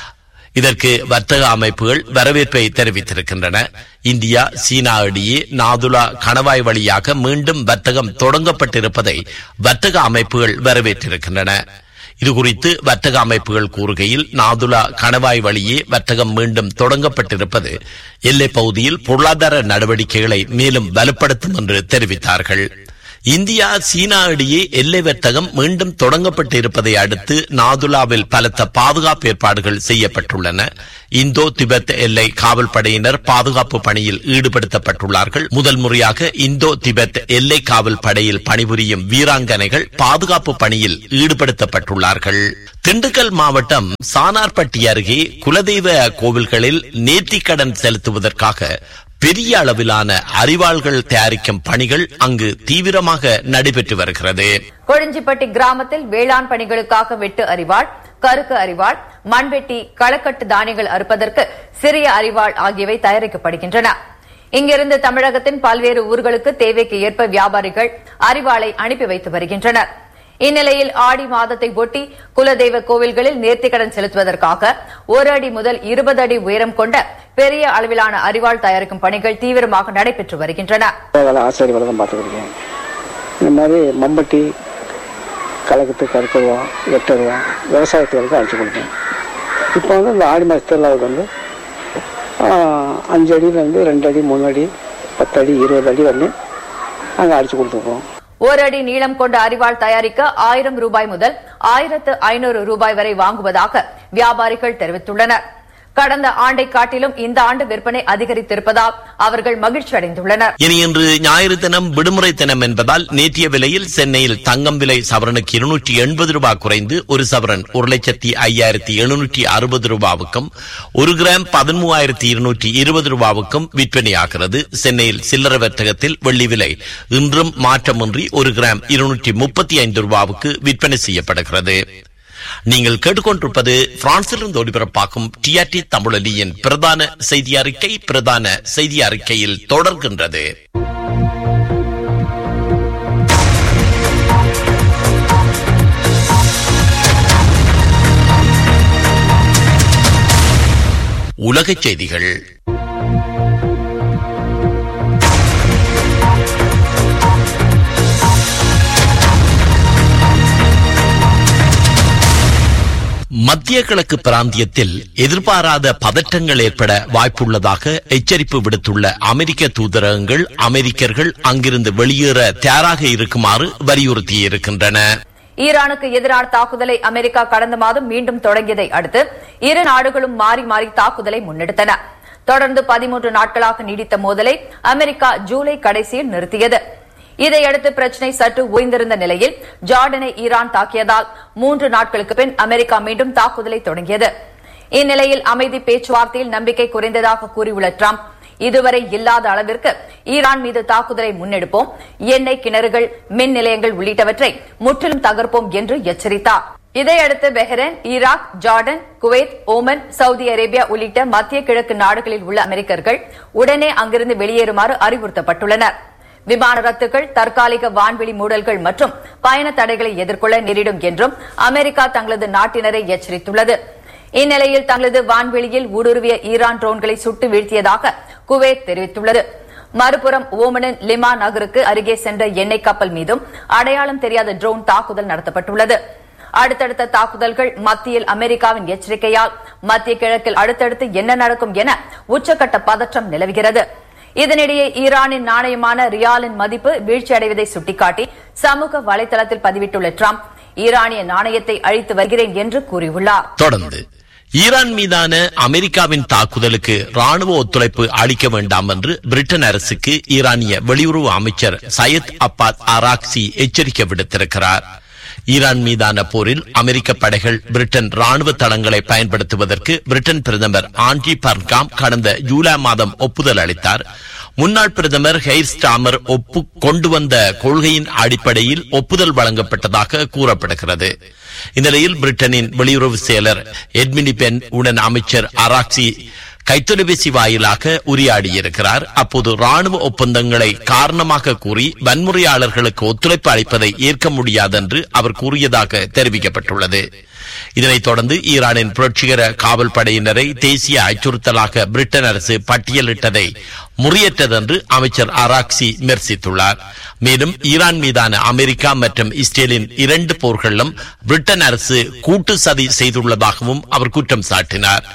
இதற்கு வர்த்தக அமைப்புகள் வரவேற்பை தெரிவித்திருக்கின்றன. இந்தியா சீனா இடையே நாதுலா கணவாய் வழியாக மீண்டும் வர்த்தகம் தொடங்கப்பட்டிருப்பதை வர்த்தக அமைப்புகள் வரவேற்றிருக்கின்றன. இதுகுறித்து வர்த்தக அமைப்புகள் கூறுகையில், நாதுலா கணவாய் வழியே வர்த்தகம் மீண்டும் தொடங்கப்பட்டிருப்பது எல்லைப் பகுதியில் பொருளாதார நடவடிக்கைகளை மேலும் வலுப்படுத்தும் என்று தெரிவித்தார்கள். இந்தியா சீனா இடையே எல்லை வர்த்தகம் மீண்டும் தொடங்கப்பட்டு இருப்பதை அடுத்து நாதுலாவில் பலத்த பாதுகாப்பு ஏற்பாடுகள் செய்யப்பட்டுள்ளன. இந்தோ திபெத் எல்லை காவல் படையினர் பாதுகாப்பு பணியில் ஈடுபடுத்தப்பட்டுள்ளார்கள். முதல் முறையாக இந்தோ திபெத் எல்லை காவல் படையில் பணிபுரியும் வீராங்கனைகள் பாதுகாப்பு பணியில் ஈடுபடுத்தப்பட்டுள்ளார்கள். திண்டுக்கல் மாவட்டம் சானார்பட்டி அருகே குலதெய்வ கோவில்களில் நேர்த்திக்கடன் செலுத்துவதற்காக பெரிய அளவிலான அரிவாள்கள் தயாரிக்கும் பணிகள் அங்கு தீவிரமாக நடைபெற்று வருகிறது. கொழிஞ்சிப்பட்டி கிராமத்தில் வேளாண் பணிகளுக்காக வெட்டு அரிவாள், கருக்கு அரிவாள், மண்வெட்டி, களக்கட்டு தானியங்கள் அறுப்பதற்கு சிறிய அரிவாள் ஆகியவை தயாரிக்கப்படுகின்றன. இங்கிருந்து தமிழகத்தின் பல்வேறு ஊர்களுக்கு தேவைக்கு ஏற்ப வியாபாரிகள் அரிவாளை அனுப்பி வைத்து வருகின்றனர். இந்நிலையில் ஆடி மாதத்தை ஒட்டி குலதெய்வ கோவில்களில் நேர்த்திக்கடன் செலுத்துவதற்காக ஒரு அடி முதல் இருபது அடி உயரம் கொண்ட பெரிய அளவிலான அரிவாள் தயாரிக்கும் பணிகள் தீவிரமாக நடைபெற்று வருகின்றன. இந்த மாதிரி மம்பட்டி, கலக்கத்து, கருக்கருவா, வெட்டருவா விவசாயத்துக்கு அடிச்சு கொடுப்போம். இப்போ வந்து இந்த ஆடி மாத திருவிழாவுக்கு வந்து அஞ்சு அடியிலேருந்து ரெண்டு அடி, மூணு அடி, பத்து அடி, இருபது அடி வந்து நாங்கள் அடிச்சு கொடுத்துருக்கோம். ஒரு அடி நீளம் கொண்ட அரிவாள் தயாரிக்க ஆயிரம் ரூபாய் முதல் ஆயிரத்து ஐநூறு ரூபாய் வரை வாங்குவதாக வியாபாரிகள் தெரிவித்துள்ளனர். கடந்த ஆண்டை காட்டிலும் இந்த ஆண்டு விற்பனை அதிகரித்திருப்பதால் அவர்கள் மகிழ்ச்சி அடைந்துள்ளனர். இனி இன்று ஞாயிறு தினம் விடுமுறை தினம் என்பதால் நேற்றைய விலையில் சென்னையில் தங்கம் விலை சவரனுக்கு இருநூற்றி எண்பது ரூபாய் குறைந்து ஒரு சவரன் ஒரு லட்சத்தி ஐயாயிரத்தி எழுநூற்றி அறுபது ரூபாவுக்கும் ஒரு கிராம் பதிமூவாயிரத்தி இருநூற்றி இருபது ரூபாவுக்கும் விற்பனையாகிறது. சென்னையில் சில்லறை வர்த்தகத்தில் வெள்ளி விலை இன்றும் மாற்றமின்றி ஒரு கிராம் இருநூற்றி முப்பத்தி ஐந்து ரூபாவுக்கு விற்பனை செய்யப்படுகிறது. நீங்கள் கேட்டுக்கொண்டிருப்பது பிரான்சிலிருந்து ஒளிபரப்பாகும் டிஆர்டி தமிழொலியின் பிரதான செய்தி அறிக்கை. பிரதான செய்தி அறிக்கையில் தொடர்கின்றது. உலகச் செய்திகள். மத்திய கிழக்கு பிராந்தியத்தில் எதிர்பாராத பதற்றங்கள் ஏற்பட வாய்ப்புள்ளதாக எச்சரிப்பு விடுத்துள்ள அமெரிக்க தூதரகங்கள் அமெரிக்கர்கள் அங்கிருந்து வெளியேற தயாராக இருக்குமாறு வலியுறுத்தியிருக்கின்றன. ஈரானுக்கு எதிரான தாக்குதலை அமெரிக்கா கடந்த மாதம் மீண்டும் தொடங்கியதை அடுத்து இரு நாடுகளும் மாறி மாறி தாக்குதலை முன்னெடுத்தன. தொடர்ந்து பதிமூன்று நாட்களாக நீடித்த மோதலை அமெரிக்கா ஜூலை கடைசியில் நிறுத்தியது. இதையடுத்து பிரச்சினை சற்று ஓய்ந்திருந்த நிலையில் ஜார்டனை ஈரான் தாக்கியதால் மூன்று நாட்களுக்கு பின் அமெரிக்கா மீண்டும் தாக்குதலை தொடங்கியது. இந்நிலையில் அமைதி பேச்சுவார்த்தையில் நம்பிக்கை குறைந்ததாக கூறியுள்ள டிரம்ப் இதுவரை இல்லாத அளவிற்கு ஈரான் மீது தாக்குதலை முன்னெடுப்போம், எண்ணெய் கிணறுகள், மின் நிலையங்கள் உள்ளிட்டவற்றை முற்றிலும் தகர்ப்போம் என்று எச்சரித்தார். இதையடுத்து Bahrain, Iraq, Jordan, Kuwait, Oman, Saudi Arabia உள்ளிட்ட மத்திய கிழக்கு நாடுகளில் உள்ள அமெரிக்கர்கள் உடனே அங்கிருந்து வெளியேறுமாறு அறிவுறுத்தப்பட்டுள்ளனர். விமான ரத்துகள், தற்காலிக வான்வெளி மூடல்கள் மற்றும் பயண தடைகளை எதிர்கொள்ள நேரிடும் என்றும் அமெரிக்கா தங்களது நாட்டினரை எச்சரித்துள்ளது. இந்நிலையில் தங்களது வான்வெளியில் ஊடுருவிய ஈரான் ட்ரோன்களை சுட்டு வீழ்த்தியதாக குவைத் தெரிவித்துள்ளது. மறுபுறம் ஓமனின் லிமா நகருக்கு அருகே சென்ற எண்ணெய் கப்பல் மீதும் அடையாளம் தெரியாத ட்ரோன் தாக்குதல் நடத்தப்பட்டுள்ளது. அடுத்தடுத்த தாக்குதல்கள் மத்தியில் அமெரிக்காவின் எச்சரிக்கையால் மத்திய கிழக்கில் அடுத்தடுத்து என்ன நடக்கும் என உச்சக்கட்ட பதற்றம் நிலவுகிறது. இதனிடையே ஈரானின் நாணயமான ரியாலின் மதிப்பு வீழ்ச்சியடைவதை சுட்டிக்காட்டி சமூக வலைதளத்தில் பதிவிட்டுள்ள டிரம்ப் ஈரானிய நாணயத்தை அழித்து வருகிறேன் என்று கூறியுள்ளார். தொடர்ந்து ஈரான் மீதான அமெரிக்காவின் தாக்குதலுக்கு ராணுவ ஒத்துழைப்பு அளிக்க வேண்டாம் என்று பிரிட்டன் அரசுக்கு ஈரானிய வெளியுறவு அமைச்சர் சையத் அப்பாஸ் அராக்சி எச்சரிக்கை விடுத்திருக்கிறார். ஈரான் மீதான போரில் அமெரிக்க படைகள் பிரிட்டன் ராணுவ தளங்களை பயன்படுத்துவதற்கு பிரிட்டன் பிரதமர் ஆண்டி பர்காம் கடந்த ஜூலை மாதம் ஒப்புதல் அளித்தார். முன்னாள் பிரதமர் ஹெய்ர் ஸ்டாமர் ஒப்பு கொண்டு வந்த கொள்கையின் அடிப்படையில் ஒப்புதல் வழங்கப்பட்டதாக கூறப்படுகிறது. இந்நிலையில் பிரிட்டனின் வெளியுறவு செயலர் எட்மினி பென் உடன் அமைச்சர் அராக்சி கைத்தொலைபேசி வாயிலாக உரையாடியிருக்கிறார். அப்போது ராணுவ ஒப்பந்தங்களை காரணமாக கூறி வன்முறையாளர்களுக்கு ஒத்துழைப்பு அளிப்பதை ஏற்க முடியாது என்று அவர் கூறியதாக தெரிவிக்கப்பட்டுள்ளது. இதனைத் தொடர்ந்து ஈரானின் புரட்சிகர காவல் படையினரை தேசிய அச்சுறுத்தலாக பிரிட்டன் அரசு பட்டியலிட்டதை முறியற்றதென்று அமைச்சர் அராக்சி விமர்சித்துள்ளார். மேலும் ஈரான் மீதான அமெரிக்கா மற்றும் இஸ்ரேலின் இரண்டு போர்களிலும் பிரிட்டன் அரசு கூட்டு சதி செய்துள்ளதாகவும் அவர் குற்றம் சாட்டினார்.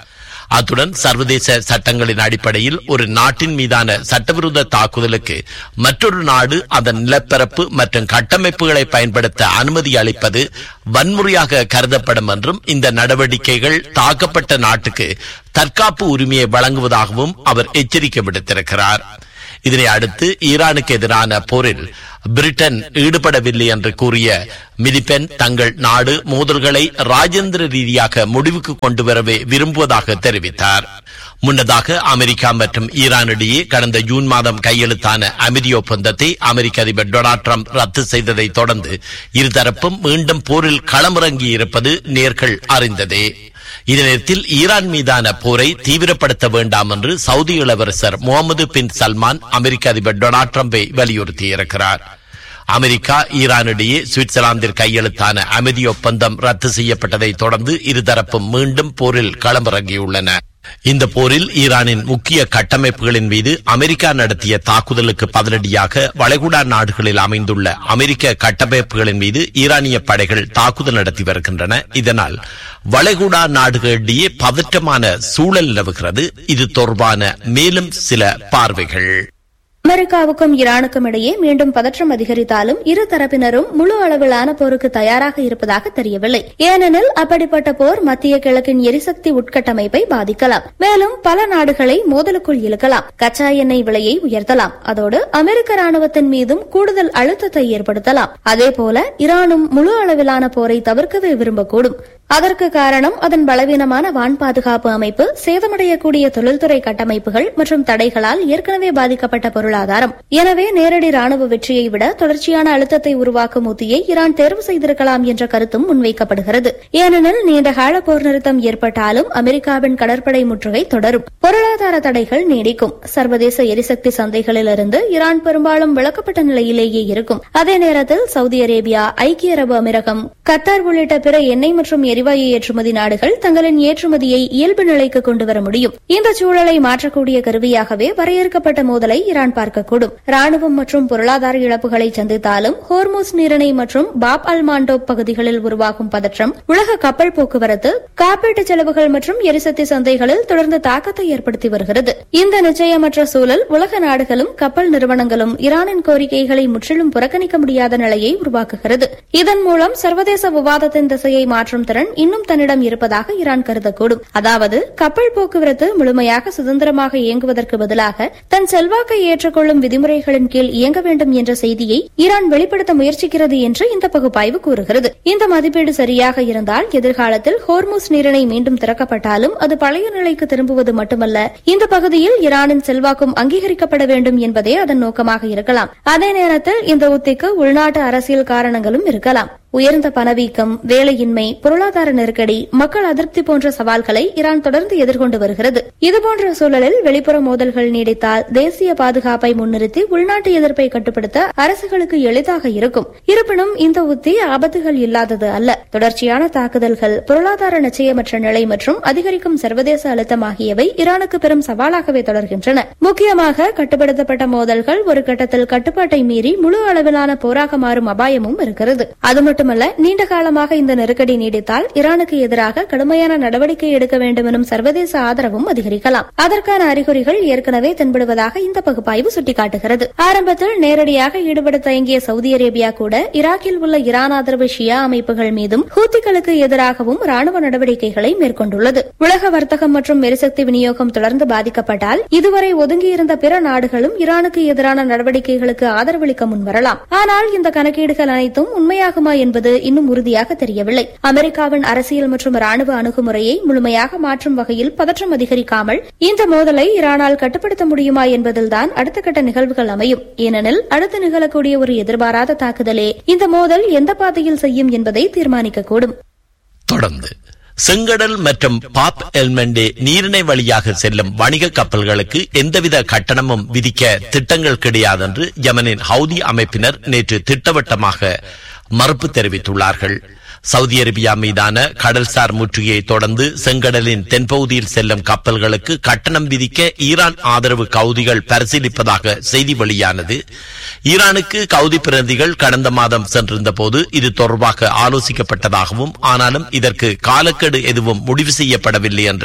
அத்துடன் சர்வதேச சட்டங்களின் அடிப்படையில் ஒரு நாட்டின் மீதான சட்டவிரோத தாக்குதலுக்கு மற்றொரு நாடு அதன் நிலப்பரப்பு மற்றும் கட்டமைப்புகளை பயன்படுத்த அனுமதி அளிப்பது வன்முறையாக கருதப்படும் என்றும் இந்த நடவடிக்கைகள் தாக்கப்பட்ட நாட்டுக்கு தற்காப்பு உரிமையை வழங்குவதாகவும் அவர் எச்சரிக்கை விடுத்திருக்கிறார். இதனை அடுத்து ஈரானுக்கு எதிரான போரில் பிரிட்டன் ஈடுபடவில்லை என்று கூறிய மிலிபென் தங்கள் நாடு மோதல்களை ராஜேந்திர ரீதியாக முடிவுக்கு கொண்டு வரவே விரும்புவதாக தெரிவித்தார். முன்னதாக அமெரிக்கா மற்றும் ஈரானிடையே கடந்த ஜூன் மாதம் கையெழுத்தான அமைதி ஒப்பந்தத்தை அமெரிக்க அதிபர் டொனால்ட் ட்ரம்ப் ரத்து செய்ததை தொடர்ந்து இருதரப்பும் மீண்டும் போரில் களமிறங்கியிருப்பது நேர்கள் அறிந்ததே. இதே நேரத்தில் ஈரான் மீதான போரை தீவிரப்படுத்த வேண்டாம் என்று சவுதி இளவரசர் முகமது பின் சல்மான் அமெரிக்க அதிபர் டொனால்ட் ட்ரம்பை வலியுறுத்தியிருக்கிறார். அமெரிக்கா ஈரானிடையே சுவிட்சர்லாந்தில் கையெழுத்தான அமைதி ஒப்பந்தம் ரத்து செய்யப்பட்டதை தொடர்ந்து இருதரப்பும் மீண்டும் போரில் களமிறங்கியுள்ளன. இந்த போரில் ஈரானின் முக்கிய கட்டமைப்புகளின் மீது அமெரிக்கா நடத்திய தாக்குதலுக்கு பதிலடியாக வளைகுடா நாடுகளில் அமைந்துள்ள அமெரிக்க கட்டமைப்புகளின் மீது ஈரானிய படைகள் தாக்குதல் நடத்தி வருகின்றன. இதனால் வளைகுடா நாடுகளிடையே பதற்றமான சூழல் நிலவுகிறது. இது தொடர்பான மேலும் சில பார்வைகள். அமெரிக்காவுக்கும் ஈரானுக்கும் இடையே மீண்டும் பதற்றம் அதிகரித்தாலும் இரு தரப்பினரும் முழு அளவிலான போருக்கு தயாராக இருப்பதாக தெரியவில்லை. ஏனெனில் அப்படிப்பட்ட போர் மத்திய கிழக்கின் எரிசக்தி உட்கட்டமைப்பை பாதிக்கலாம், மேலும் பல நாடுகளை மோதலுக்குள் இழுக்கலாம், கச்சா எண்ணெய் விலையை உயர்த்தலாம், அதோடு அமெரிக்க ராணுவத்தின் மீதும் கூடுதல் அழுத்தத்தை ஏற்படுத்தலாம். அதேபோல ஈரானும் முழு அளவிலான போரை தவிர்க்கவே விரும்பக்கூடும். அதற்கு காரணம் அதன் பலவீனமான வான் பாதுகாப்பு அமைப்பு, சேதமடையக்கூடிய தொழில்துறை கட்டமைப்புகள் மற்றும் தடைகளால் ஏற்கனவே பாதிக்கப்பட்ட பொருளாதாரம். எனவே நேரடி ராணுவ வெற்றியை விட தொடர்ச்சியான அழுத்தத்தை உருவாக்கும் உத்தியை ஈரான் தேர்வு செய்திருக்கலாம் என்ற கருத்தும் முன்வைக்கப்படுகிறது. ஏனெனில் நீண்டகால போர் நிறுத்தம் ஏற்பட்டாலும் அமெரிக்காவின் கடற்படை முற்றுகை தொடரும், பொருளாதார தடைகள் நீடிக்கும், சர்வதேச எரிசக்தி சந்தைகளிலிருந்து ஈரான் பெரும்பாலும் விலக்கப்பட்ட நிலையிலேயே இருக்கும். அதே நேரத்தில் சவுதி அரேபியா, ஐக்கிய அரபு அமீரகம், கத்தார் உள்ளிட்ட பிற எண்ணெய் மற்றும் எரிவாயு ஏற்றுமதி நாடுகள் தங்களின் ஏற்றுமதியை இயல்பு நிலைக்கு கொண்டுவர முடியும். இந்த சூழலை மாற்றக்கூடிய கருவியாகவே வரையறுக்கப்பட்ட மோதலை ஈரான் பார்க்கக்கூடும். ராணுவம் மற்றும் பொருளாதார இழப்புகளை சந்தித்தாலும் ஹோர்முஸ் நீரிணை மற்றும் பாப் அல் மாண்டோப் பகுதிகளில் உருவாகும் பதற்றம் உலக கப்பல் போக்குவரத்து, காப்பீட்டு செலவுகள் மற்றும் எரிசக்தி சந்தைகளில் தொடர்ந்து தாக்கத்தை ஏற்படுத்தி வருகிறது. இந்த நிச்சயமற்ற சூழல் உலக நாடுகளும் கப்பல் நிறுவனங்களும் ஈரானின் கோரிக்கைகளை முற்றிலும் புறக்கணிக்க முடியாத நிலையை உருவாக்குகிறது. இதன் மூலம் சர்வதேச விவாதத்தின் திசையை மாற்றும் திறன் இன்னும் தன்னிடம் இருப்பதாக ஈரான் கருதக்கூடும். அதாவது கப்பல் போக்குவரத்து முழுமையாக சுதந்திரமாக இயங்குவதற்கு பதிலாக தன் செல்வாக்கை ஏற்றுக்கொள்ளும் விதிமுறைகளின் கீழ் இயங்க வேண்டும் என்ற செய்தியை ஈரான் வெளிப்படுத்த முயற்சிக்கிறது என்று இந்த பகுப்பாய்வு கூறுகிறது. இந்த மதிப்பீடு சரியாக இருந்தால் எதிர்காலத்தில் ஹோர்முஸ் நீரிணை மீண்டும் திறக்கப்பட்டாலும் அது பழைய நிலைக்கு திரும்புவது மட்டுமல்ல, இந்த பகுதியில் ஈரானின் செல்வாக்கும் அங்கீகரிக்கப்பட வேண்டும் என்பதே அதன் நோக்கமாக இருக்கலாம். அதே நேரத்தில் இந்த உத்திக்கு உள்நாட்டு அரசியல் காரணங்களும் இருக்கலாம். உயர்ந்த பணவீக்கம், வேலையின்மை, பொருளாதார நெருக்கடி, மக்கள் அதிருப்தி போன்ற சவால்களை ஈரான் தொடர்ந்து எதிர்கொண்டு வருகிறது. இதுபோன்ற சூழலில் வெளிப்புற மோதல்கள் நீடித்தால் தேசிய பாதுகாப்பை முன்னிறுத்தி உள்நாட்டு எதிர்ப்பை கட்டுப்படுத்த அரசுகளுக்கு எளிதாக இருக்கும். இருப்பினும் இந்த உத்தி ஆபத்துகள் இல்லாதது அல்ல. தொடர்ச்சியான தாக்குதல்கள், பொருளாதார நிச்சயமற்ற நிலை மற்றும் அதிகரிக்கும் சர்வதேச அழுத்தம் ஆகியவை ஈரானுக்கு பெரும் சவாலாகவே தொடர்கின்றன. முக்கியமாக கட்டுப்படுத்தப்பட்ட மோதல்கள் ஒரு கட்டத்தில் கட்டுப்பாட்டை மீறி முழு அளவிலான போராக மாறும் அபாயமும் இருக்கிறது. அது மட்டுமல்ல, நீண்ட காலமாக இந்த நெருக்கடி நீடித்தால் ஈரானுக்கு எதிராக கடுமையான நடவடிக்கை எடுக்க வேண்டும் எனும் சர்வதேச ஆதரவும் அதிகரிக்கலாம். அதற்கான அறிகுறிகள் ஏற்கனவே தென்படுவதாக இந்த பகுப்பாய்வு சுட்டிக்காட்டுகிறது. ஆரம்பத்தில் நேரடியாக ஈடுபட தயங்கிய சவுதி அரேபியா கூட ஈராக்கில் உள்ள ஈரான் ஆதரவு ஷியா அமைப்புகள் மீதும் ஹூத்திகளுக்கு எதிராகவும் ராணுவ நடவடிக்கைகளை மேற்கொண்டுள்ளது. உலக வர்த்தகம் மற்றும் எரிசக்தி விநியோகம் தொடர்ந்து பாதிக்கப்பட்டால் இதுவரை ஒதுங்கியிருந்த பிற நாடுகளும் ஈரானுக்கு எதிரான நடவடிக்கைகளுக்கு ஆதரவளிக்க முன்வரலாம். ஆனால் இந்த கணக்கீடுகள் அனைத்தும் உண்மையாகுமா என்பது இன்னும் உறுதியாக தெரியவில்லை. அமெரிக்காவின் அரசியல் மற்றும் ராணுவ அணுகுமுறையை முழுமையாக மாற்றும் வகையில் பதற்றம் அதிகரிக்காமல் இந்த மோதலை ஈரானால் கட்டுப்படுத்த முடியுமா என்பதில்தான் அடுத்த கட்ட நிகழ்வுகள் அமையும். ஏனெனில் அடுத்து நிகழக்கூடிய ஒரு எதிர்பாராத தாக்குதலே இந்த மோதல் எந்த பாதையில் செய்யும் என்பதை தீர்மானிக்கக்கூடும். தொடர்ந்து செங்கடல் மற்றும் பாப் எல்மெண்டே நீரிணை வழியாக செல்லும் வணிக கப்பல்களுக்கு எந்தவித கட்டணமும் விதிக்க திட்டங்கள் கிடையாது என்று யமனின் ஹவுதி அமைப்பினர் நேற்று திட்டவட்டமாக மறுப்பு தெரிவித்துள்ளார்கள். சவுதி அரேபியா மீதான கடல்சார் முற்றுகையை தொடர்ந்து செங்கடலின் தென்பகுதியில் செல்லும் கப்பல்களுக்கு கட்டணம் விதிக்க ஈரான் ஆதரவு கவுதிகள் பரிசீலிப்பதாக செய்தி வெளியானது. ஈரானுக்கு கவுதி பிரதிநிதிகள் கடந்த மாதம் சென்றிருந்த போது இது தொடர்பாக ஆலோசிக்கப்பட்டதாகவும், ஆனாலும் இதற்கு காலக்கெடு எதுவும் முடிவு செய்யப்படவில்லை என்று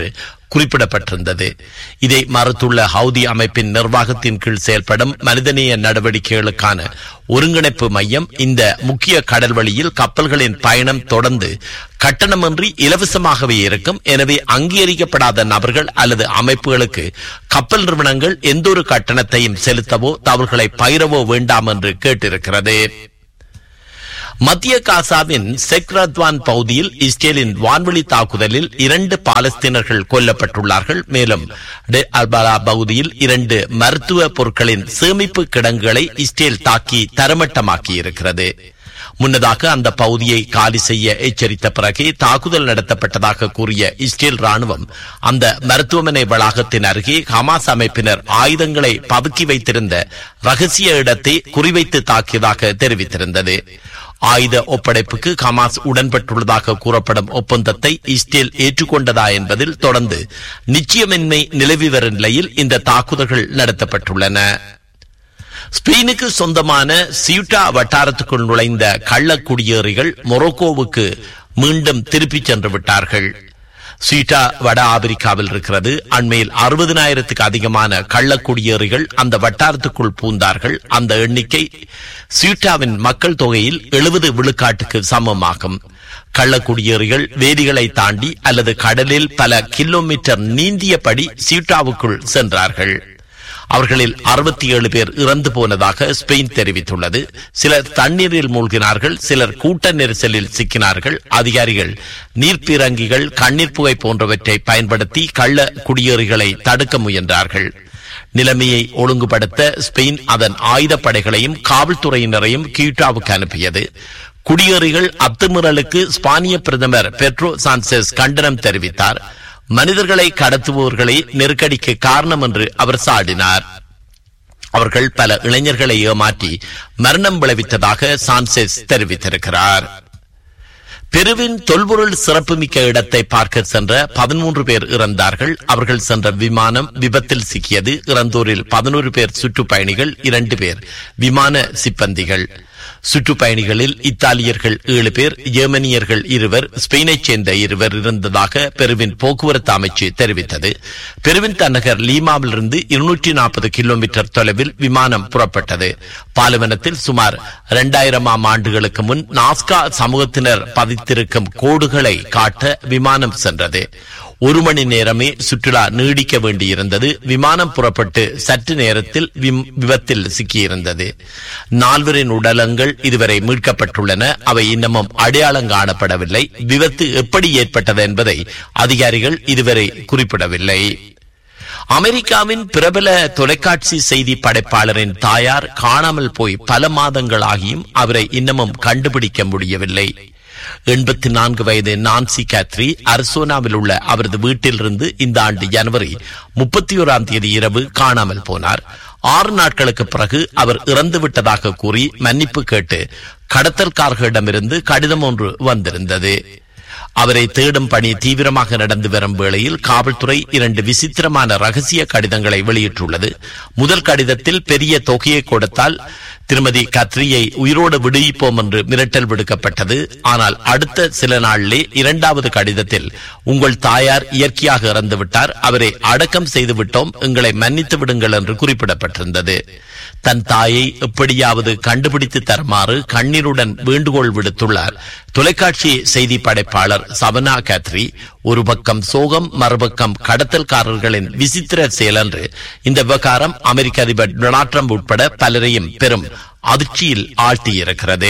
குறிப்பிடப்பட்டிருந்தது. இதை மறுத்துள்ள ஹவுதி அமைப்பின் நிர்வாகத்தின் கீழ் செயல்படும் மனிதநேய நடவடிக்கைகளுக்கான ஒருங்கிணைப்பு மையம் இந்த முக்கிய கடல்வழியில் கப்பல்களின் பயணம் தொடர்ந்து கட்டணமின்றி இலவசமாகவே இருக்கும். எனவே அங்கீகரிக்கப்படாத நபர்கள் அல்லது அமைப்புகளுக்கு கப்பல் நிறுவனங்கள் எந்த ஒரு கட்டணத்தையும் செலுத்தவோ தவறுகளை பயிரவோ வேண்டாம் என்று கேட்டிருக்கிறது. மத்திய காசாவின் செக்ரத்வான் பகுதியில் இஸ்ரேலின் வான்வெளி தாக்குதலில் இரண்டு பாலஸ்தீனர்கள் கொல்லப்பட்டுள்ளார்கள். மேலும் அல்பலா பகுதியில் இரண்டு மருத்துவ பொருட்களின் சேமிப்பு கிடங்குகளை இஸ்ரேல் தாக்கி தரமட்டமாக்கி இருக்கிறது. முன்னதாக அந்த பகுதியை காலி செய்ய எச்சரித்த பிறகே தாக்குதல் நடத்தப்பட்டதாக கூறிய இஸ்ரேல் ராணுவம் அந்த மருத்துவமனை வளாகத்தின் அருகே ஹமாஸ் அமைப்பினர் ஆயுதங்களை பதுக்கி வைத்திருந்த ரகசிய இடத்தை குறிவைத்து தாக்கியதாக தெரிவித்திருந்தது. ஆயுத ஒப்படைப்புக்கு ஹமாஸ் உடன்பட்டுள்ளதாக கூறப்படும் ஒப்பந்தத்தை இஸ்ரேல் ஏற்றுக்கொண்டதா என்பதில் தொடர்ந்து நிச்சயமின்மை நிலவி வரும் நிலையில் இந்த தாக்குதல்கள் நடத்தப்பட்டுள்ளன. ஸ்பெயினுக்கு சொந்தமான சியூட்டா வட்டாரத்துக்குள் நுழைந்த கள்ள குடியேறிகள் மொரோக்கோவுக்கு மீண்டும் திருப்பிச் சென்று விட்டார்கள். சீட்டா வட ஆப்பிரிக்காவில் இருக்கிறது. அண்மையில் அறுபதினாயிரத்துக்கு அதிகமான கள்ள குடியேறிகள் அந்த வட்டாரத்துக்குள் பூந்தார்கள். அந்த எண்ணிக்கை சீட்டாவின் மக்கள் தொகையில் எழுபது விழுக்காட்டுக்கு சமமாகும். கள்ள குடியேறிகள் வேதிகளை தாண்டி அல்லது கடலில் பல கிலோமீட்டர் நீந்தியபடி சீட்டாவுக்குள் சென்றார்கள். அவர்களில் அறுபத்தி ஏழு பேர் இறந்து போனதாக ஸ்பெயின் தெரிவித்துள்ளது. சிலர் தண்ணீரில் மூழ்கினார்கள், சிலர் கூட்ட நெரிசலில் சிக்கினார்கள். அதிகாரிகள் நீர்ப்பீரங்கிகள், கண்ணீர் புகை போன்றவற்றை பயன்படுத்தி கள்ள குடியேறிகளை தடுக்க முயன்றார்கள். நிலைமையை ஒழுங்குபடுத்த ஸ்பெயின் அதன் ஆயுதப்படைகளையும் காவல்துறையினரையும் கியூட்டாவுக்கு அனுப்பியது. குடியேறிகள் அத்துமீறலுக்கு ஸ்பானிய பிரதமர் பெட்ரோ சான்செஸ் கண்டனம் தெரிவித்தார். மனிதர்களை கடத்துபவர்களை நெருக்கடிக்கு காரணம் என்று அவர் சாடினார். அவர்கள் பல இளைஞர்களை ஏமாற்றி மரணம் விளைவித்ததாக சான்செஸ் தெரிவித்திருக்கிறார். பெருவின் தொல்பொருள் சிறப்புமிக்க இடத்தை பார்க்க சென்ற பதிமூன்று பேர் இறந்தார்கள். அவர்கள் சென்ற விமானம் விபத்தில் சிக்கியது. இறந்தோரில் பதினோரு பேர் சுற்றுப்பயணிகள், இரண்டு பேர் விமான சிப்பந்திகள். சுற்றுப்பயணிகளில் இத்தாலியர்கள் ஏழு பேர், ஜெர்மனியர்கள் இருவர், ஸ்பெயினைச் சேர்ந்த இருவர் இருந்ததாக பெருவின் போக்குவரத்து அமைச்சு தெரிவித்தது. பெருவின் தலைநகர் லீமாவிலிருந்து இருநூற்றி நாற்பது கிலோமீட்டர் தொலைவில் விமானம் புறப்பட்டது. பாலைவனத்தில் சுமார் இரண்டாயிரமாம் ஆண்டுகளுக்கு முன் நாஸ்கா சமூகத்தினர் பதித்திருக்கும் கோடுகளை காட்ட விமானம் சென்றது. ஒரு மணி நேரமே சுற்றுலா நீடிக்க வேண்டியிருந்தது. விமானம் புறப்பட்டு சற்று நேரத்தில் விபத்தில் சிக்கியிருந்தது. நால்வரின் உடலங்கள் இதுவரை மீட்கப்பட்டுள்ளன. அவை இன்னமும் அடையாளம் காணப்படவில்லை. விபத்து எப்படி ஏற்பட்டது என்பதை அதிகாரிகள் இதுவரை குறிப்பிடவில்லை. அமெரிக்காவின் பிரபல தொலைக்காட்சி செய்தி படைப்பாளரின் தாயார் காணாமல் போய் பல மாதங்களாகியும் அவரை இன்னமும் கண்டுபிடிக்க முடியவில்லை. எண்பத்தி நான்கு வயது நான்சி கேத்ரி அரிசோனாவில் உள்ள அவரது வீட்டிலிருந்து இந்த ஆண்டு ஜனவரி முப்பத்தி ஓராம் தேதி இரவு காணாமல் போனார். ஆறு நாட்களுக்கு பிறகு அவர் இறந்து விட்டதாக கூறி மன்னிப்பு கேட்டு கடத்தல்காரர்களிடமிருந்து கடிதம் ஒன்று வந்திருந்தது. அவரை தேடும் பணி தீவிரமாக நடந்து வரும் வேளையில் காவல்துறை இரண்டு விசித்திரமான ரகசிய கடிதங்களை வெளியிட்டுள்ளது. முதல் கடிதத்தில் பெரிய தொகையை கொடுத்தால் திருமதி கத்ரியை உயிரோடு விடுவிப்போம் என்று மிரட்டல் விடுக்கப்பட்டது. ஆனால் அடுத்த சில நாளிலே இரண்டாவது கடிதத்தில் உங்கள் தாயார் இயற்கையாக இறந்துவிட்டார், அவரை அடக்கம் செய்து விட்டோம், எங்களை மன்னித்து விடுங்கள் என்று குறிப்பிடப்பட்டிருந்தது. தன் தாயை எப்படியாவது கண்டுபிடித்து தருமாறு கண்ணீருடன் வேண்டுகோள் விடுத்துள்ளார் தொலைக்காட்சி செய்தி படைப்பாளர் சவனா கேத்ரி. ஒரு பக்கம் சோகம், மறுபக்கம் கடத்தல்காரர்களின் விசித்திர செயல் என்று இந்த விவகாரம் அமெரிக்க அதிபர் டொனால்ட் ட்ரம்ப் உட்பட பலரையும் பெரும் அதிர்ச்சியில் ஆழ்த்தியிருக்கிறது.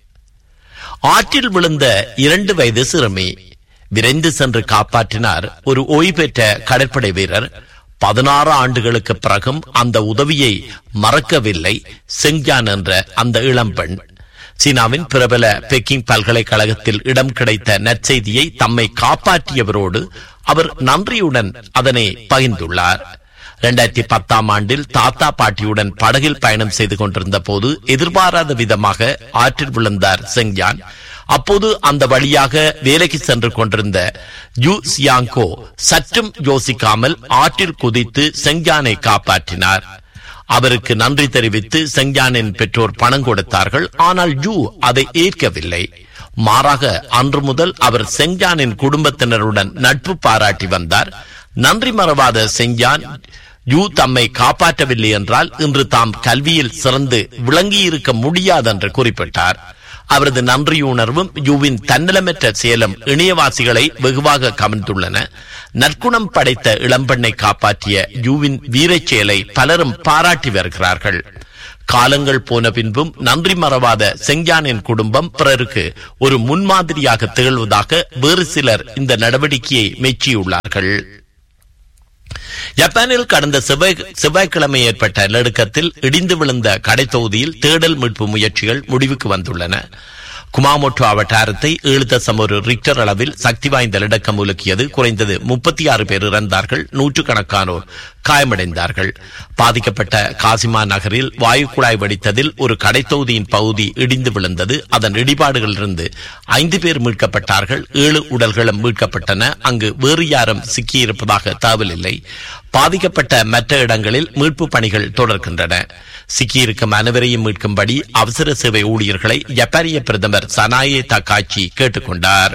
ஆற்றில் விழுந்த இரண்டு வயது சிறுமி விரைந்து சென்று காப்பாற்றினார் ஒரு ஓய்வு பெற்ற கடற்படை வீரர். பதினாறு ஆண்டுகளுக்கு பிறகும் அந்த உதவியை மறக்கவில்லை செங்ஜான் என்ற அந்த இளம்பெண். சீனாவின் பிரபல பெக்கிங் பல்கலைக்கழகத்தில் இடம் கிடைத்த நற்செய்தியை தம்மை காப்பாற்றியவரோடு அவர் நன்றியுடன் அதனை பகிர்ந்துள்ளார். இரண்டாயிரத்தி பத்தாம் ஆண்டில் தாத்தா பாட்டியுடன் படகில் பயணம் செய்து கொண்டிருந்த போது எதிர்பாராத விதமாக ஆற்றில் விழுந்தார் செங்ஜான். அப்போது அந்த வழியாக வேலைக்கு சென்று கொண்டிருந்த யூ சியாங்கோ சற்றும் யோசிக்காமல் ஆற்றில் குதித்து செங்ஜானை காப்பாற்றினார். அவருக்கு நன்றி தெரிவித்து செங்ஜானின் பெற்றோர் பணம் கொடுத்தார்கள். ஆனால் யூ அதை ஏற்கவில்லை. மாறாக அன்று முதல் அவர் செஞ்சானின் குடும்பத்தினருடன் நட்பு பாராட்டி வந்தார். நன்றி மறவாத செஞ்சான் யூ தம்மை காப்பாற்றவில்லை என்றால் இன்று தாம் கல்வியில் சிறந்து விளங்கியிருக்க முடியாதென்று குறிப்பிட்டார். அவரது நன்றியுணர்வும் யூவின் தன்னலமற்ற செயலும் இணையவாசிகளை வெகுவாக கவர்ந்துள்ளன. நற்குணம் படைத்த இளம்பெண்ணை காப்பாற்றிய யூவின் வீரச் செயலை பலரும் பாராட்டி வருகிறார்கள். காலங்கள் போன பின்பும் நன்றி மறவாத செஞ்சானின் குடும்பம் பிறருக்கு ஒரு முன்மாதிரியாக திகழ்வதாக வேறு சிலர் இந்த நடவடிக்கையை மெச்சியுள்ளார்கள். ஜப்பானில் கடந்த செவ்வாய் செவ்வாய்க்கிழமை ஏற்பட்ட நடுக்கத்தில் இடிந்து விழுந்த கடைத்தொகுதியில் தேடல் மீட்பு முயற்சிகள் முடிவுக்கு வந்துள்ளன. குமாமோட்டோ வட்டாரத்தை ஏழு தசம் ஒரு ரிக்டர் அளவில் சக்தி வாய்ந்த நடுக்கம் உலுக்கியது. குறைந்தது முப்பத்தி ஆறு பேர் இறந்தார்கள், நூற்றுக்கணக்கானோர் காயமடைந்தார்கள். பாதிக்கப்பட்ட காசிமா நகரில் வாயு குழாய் வெடித்ததில் ஒரு கடைத்தொகுதியின் பகுதி இடிந்து விழுந்தது. அதன் இடிபாடுகளிலிருந்து ஐந்து பேர் மீட்கப்பட்டார்கள், ஏழு உடல்களும் மீட்கப்பட்டன. அங்கு வேறு யாரும் சிக்கியிருப்பதாக தகவல் இல்லை. பாதிக்கப்பட்ட மற்ற இடங்களில் மீட்பு பணிகள் தொடர்கின்றன. சிக்கியிருக்கும் அனைவரையும் மீட்கும்படி அவசர சேவை ஊழியர்களை ஜப்பானிய பிரதமர் சனாயே தக்காச்சி கேட்டுக்கொண்டார்.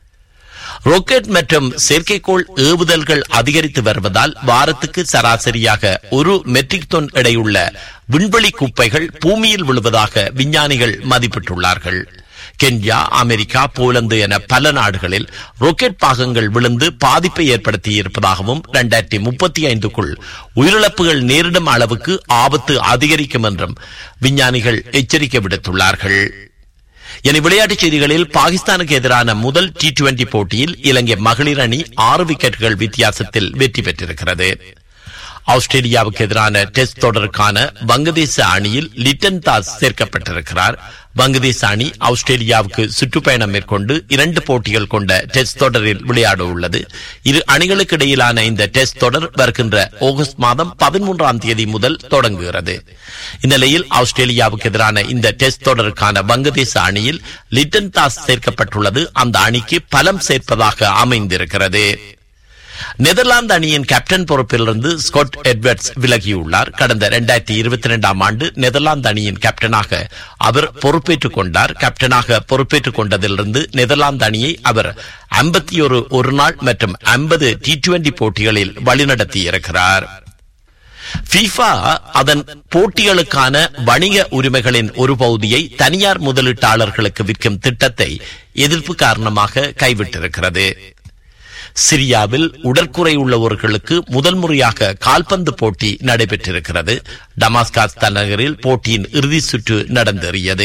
ராக்கெட் மற்றும் செயற்கைக்கோள் ஏவுதல்கள் அதிகரித்து வருவதால் வாரத்துக்கு சராசரியாக ஒரு மெட்ரிக் டன் எடையுள்ள விண்வெளி குப்பைகள் பூமியில் விழுவதாக விஞ்ஞானிகள் மதிப்பிட்டுள்ளார்கள். கென்யா, அமெரிக்கா, போலந்து என பல நாடுகளில் ராக்கெட் பாகங்கள் விழுந்து பாதிப்பை ஏற்படுத்தி இருப்பதாகவும் இரண்டாயிரத்தி முப்பத்தி ஐந்துக்குள் உயிரிழப்புகள் நேரிடும் அளவுக்கு ஆபத்து அதிகரிக்கும் என்றும் விஞ்ஞானிகள் எச்சரிக்கை விடுத்துள்ளார்கள். இனி விளையாட்டுச் செய்திகளில் பாகிஸ்தானுக்கு எதிரான முதல் டி டுவெண்டி போட்டியில் இலங்கை மகளிர் அணி ஆறு விக்கெட்டுகள் வித்தியாசத்தில் வெற்றி பெற்றிருக்கிறது. ஆஸ்திரேலியாவுக்கு எதிரான டெஸ்ட் தொடருக்கான வங்கதேச அணியில் லிட்டன் தாஸ் சேர்க்கப்பட்டிருக்கிறார். வங்கதேச அணி ஆஸ்திரேலியாவுக்கு சுற்றுப்பயணம் மேற்கொண்டு இரண்டு போட்டிகள் கொண்ட டெஸ்ட் தொடரில் விளையாட உள்ளது. இரு அணிகளுக்கு இடையிலான இந்த டெஸ்ட் தொடர் வருகின்ற ஆகஸ்ட் மாதம் பதிமூன்றாம் தேதி முதல் தொடங்குகிறது. இந்நிலையில் ஆஸ்திரேலியாவுக்கு எதிரான இந்த டெஸ்ட் தொடருக்கான வங்கதேச அணியில் லிட்டன் தாஸ் சேர்க்கப்பட்டுள்ளது அந்த அணிக்கு பலம் சேர்ப்பதாக அமைந்திருக்கிறது. நெதர்லாந்து அணியின் கேப்டன் பொறுப்பிலிருந்து ஸ்காட் எட்வர்ட்ஸ் விலகியுள்ளார். கடந்த இரண்டாயிரத்தி இருபத்தி இரண்டாம் ஆண்டு நெதர்லாந்து அணியின் கேப்டனாக அவர் பொறுப்பேற்றுக் கொண்டார். கேப்டனாக பொறுப்பேற்றுக் கொண்டதிலிருந்து நெதர்லாந்து அணியை அவர் ஐம்பத்தி ஒரு ஒரு நாள் மற்றும் ஐம்பது டி டுவெண்டி போட்டிகளில் வழிநடத்தி இருக்கிறார். ஃபீஃபா அதன் போட்டிகளுக்கான வணிக உரிமைகளின் ஒரு பகுதியை தனியார் முதலீட்டாளர்களுக்கு விற்கும் திட்டத்தை எதிர்ப்பு காரணமாக கைவிட்டிருக்கிறது. சிரியாவில் உடற்குறை உள்ளவர்களுக்கு முதல் முறையாக கால்பந்து போட்டி நடைபெற்றிருக்கிறது. டமாஸ்கஸ் தலைநகரில் போட்டியின் இறுதி சுற்று நடந்தேறியது.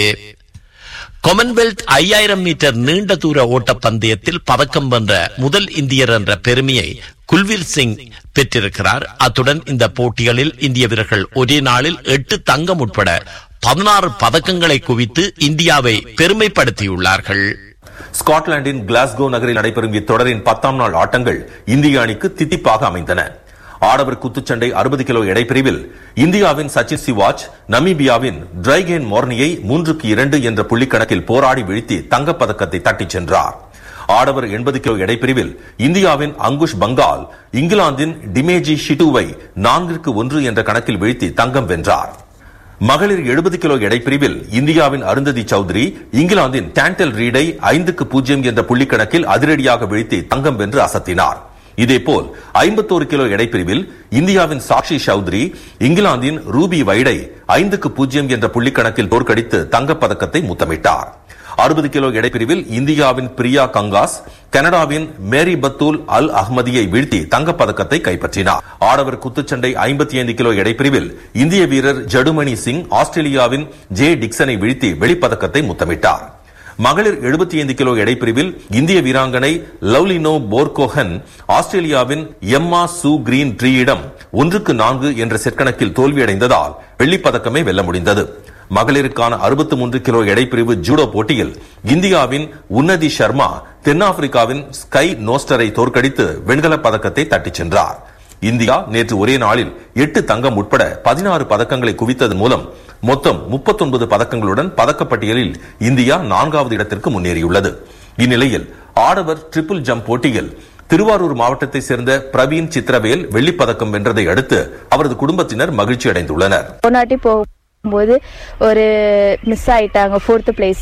காமன்வெல்த் ஐயாயிரம் மீட்டர் நீண்ட தூர ஓட்டப்பந்தயத்தில் பதக்கம் வென்ற முதல் இந்தியர் என்ற பெருமையை குல்வீர் சிங் பெற்றிருக்கிறார். அத்துடன் இந்த போட்டிகளில் இந்திய வீரர்கள் ஒரே நாளில் எட்டு தங்கம் உட்பட பதினாறு பதக்கங்களை குவித்து இந்தியாவை பெருமைப்படுத்தியுள்ளார்கள். ஸ்காட்லாந்தின் கிளாஸ்கோ நகரில் நடைபெறும் இத்தொடரின் பத்தாம் நாள் ஆட்டங்கள் இந்திய அணிக்கு தித்திப்பாக அமைந்தன. ஆடவர் குத்துச்சண்டை அறுபது கிலோ எடை பிரிவில் இந்தியாவின் சச்சின் சிவாஜ் நமீபியாவின் டிரைகேன் மோர்னியை மூன்றுக்கு இரண்டு என்ற புள்ளிக்கணக்கில் போராடி வீழ்த்தி தங்கப்பதக்கத்தை தட்டிச் சென்றார். ஆடவர் எண்பது கிலோ எடை பிரிவில் இந்தியாவின் அங்குஷ் பங்கால் இங்கிலாந்தின் டிமேஜி ஷிட்டுவை நான்கிற்கு ஒன்று என்ற கணக்கில் வீழ்த்தி தங்கம் வென்றார். மகளிர் எழுபது கிலோ எடை பிரிவில் இந்தியாவின் அருந்ததி சௌத்ரி இங்கிலாந்தின் டாண்டல் ரீடை ஐந்துக்கு பூஜ்ஜியம் என்ற புள்ளிக்கணக்கில் அதிரடியாக வீழ்த்தி தங்கம் வென்று அசத்தினார். இதேபோல் ஐம்பத்தோரு கிலோ எடை பிரிவில் இந்தியாவின் சாக்ஷி சௌத்ரி இங்கிலாந்தின் ரூபி வைடை ஐந்துக்கு பூஜ்ஜியம் என்ற புள்ளிக்கணக்கில் தோற்கடித்து தங்கப்பதக்கத்தை முத்தமிட்டார். அறுபது கிலோ எடைப்பிரிவில் இந்தியாவின் பிரியா கங்காஸ் கனடாவின் மேரி பத்தூல் அல் அஹ்மதியை வீழ்த்தி தங்கப்பதக்கத்தை கைப்பற்றினார். ஆடவர் குத்துச்சண்டை ஐம்பத்தி ஐந்து கிலோ எடைப்பிரிவில் இந்திய வீரர் ஜடுமணி சிங் ஆஸ்திரேலியாவின் ஜே டிக்சனை வீழ்த்தி வெளிப்பதக்கத்தை முத்தமிட்டார். மகளிர் எழுபத்தி ஐந்து கிலோ எடைப்பிரிவில் இந்திய வீராங்கனை லவ்லினோ போர்கோஹன் ஆஸ்திரேலியாவின் எம்மா சூ கிரீன் ட்ரீயிடம் ஒன்றுக்கு நான்கு என்ற செட்கணக்கில் தோல்வியடைந்ததால் வெள்ளிப்பதக்கமே வெல்ல முடிந்தது. மகளிருக்கான அறுபத்தி மூன்று கிலோ எடைப்பிரிவு ஜூடோ போட்டியில் இந்தியாவின் உன்னதி சர்மா தென்னாப்பிரிக்காவின் ஸ்கை நோஸ்டரை தோற்கடித்து வெண்கலப் பதக்கத்தை தட்டிச் சென்றார். இந்தியா நேற்று ஒரே நாளில் எட்டு தங்கம் உட்பட பதினாறு பதக்கங்களை குவித்ததன் மூலம் மொத்தம் முப்பத்தி ஒன்பது பதக்கங்களுடன் பதக்கப்பட்டியலில் இந்தியா நான்காவது இடத்திற்கு முன்னேறியுள்ளது. இந்நிலையில் ஆடவர் ட்ரிபிள் ஜம்ப் போட்டியில் திருவாரூர் மாவட்டத்தை சேர்ந்த பிரவீன் சித்திரவேல் வெள்ளிப்பதக்கம் வென்றதை அடுத்து அவரது குடும்பத்தினர் மகிழ்ச்சி அடைந்துள்ளனர். போது ஒரு மிஸ் ஆயிட்டாங்க ஃபோர்த் பிளேஸ்.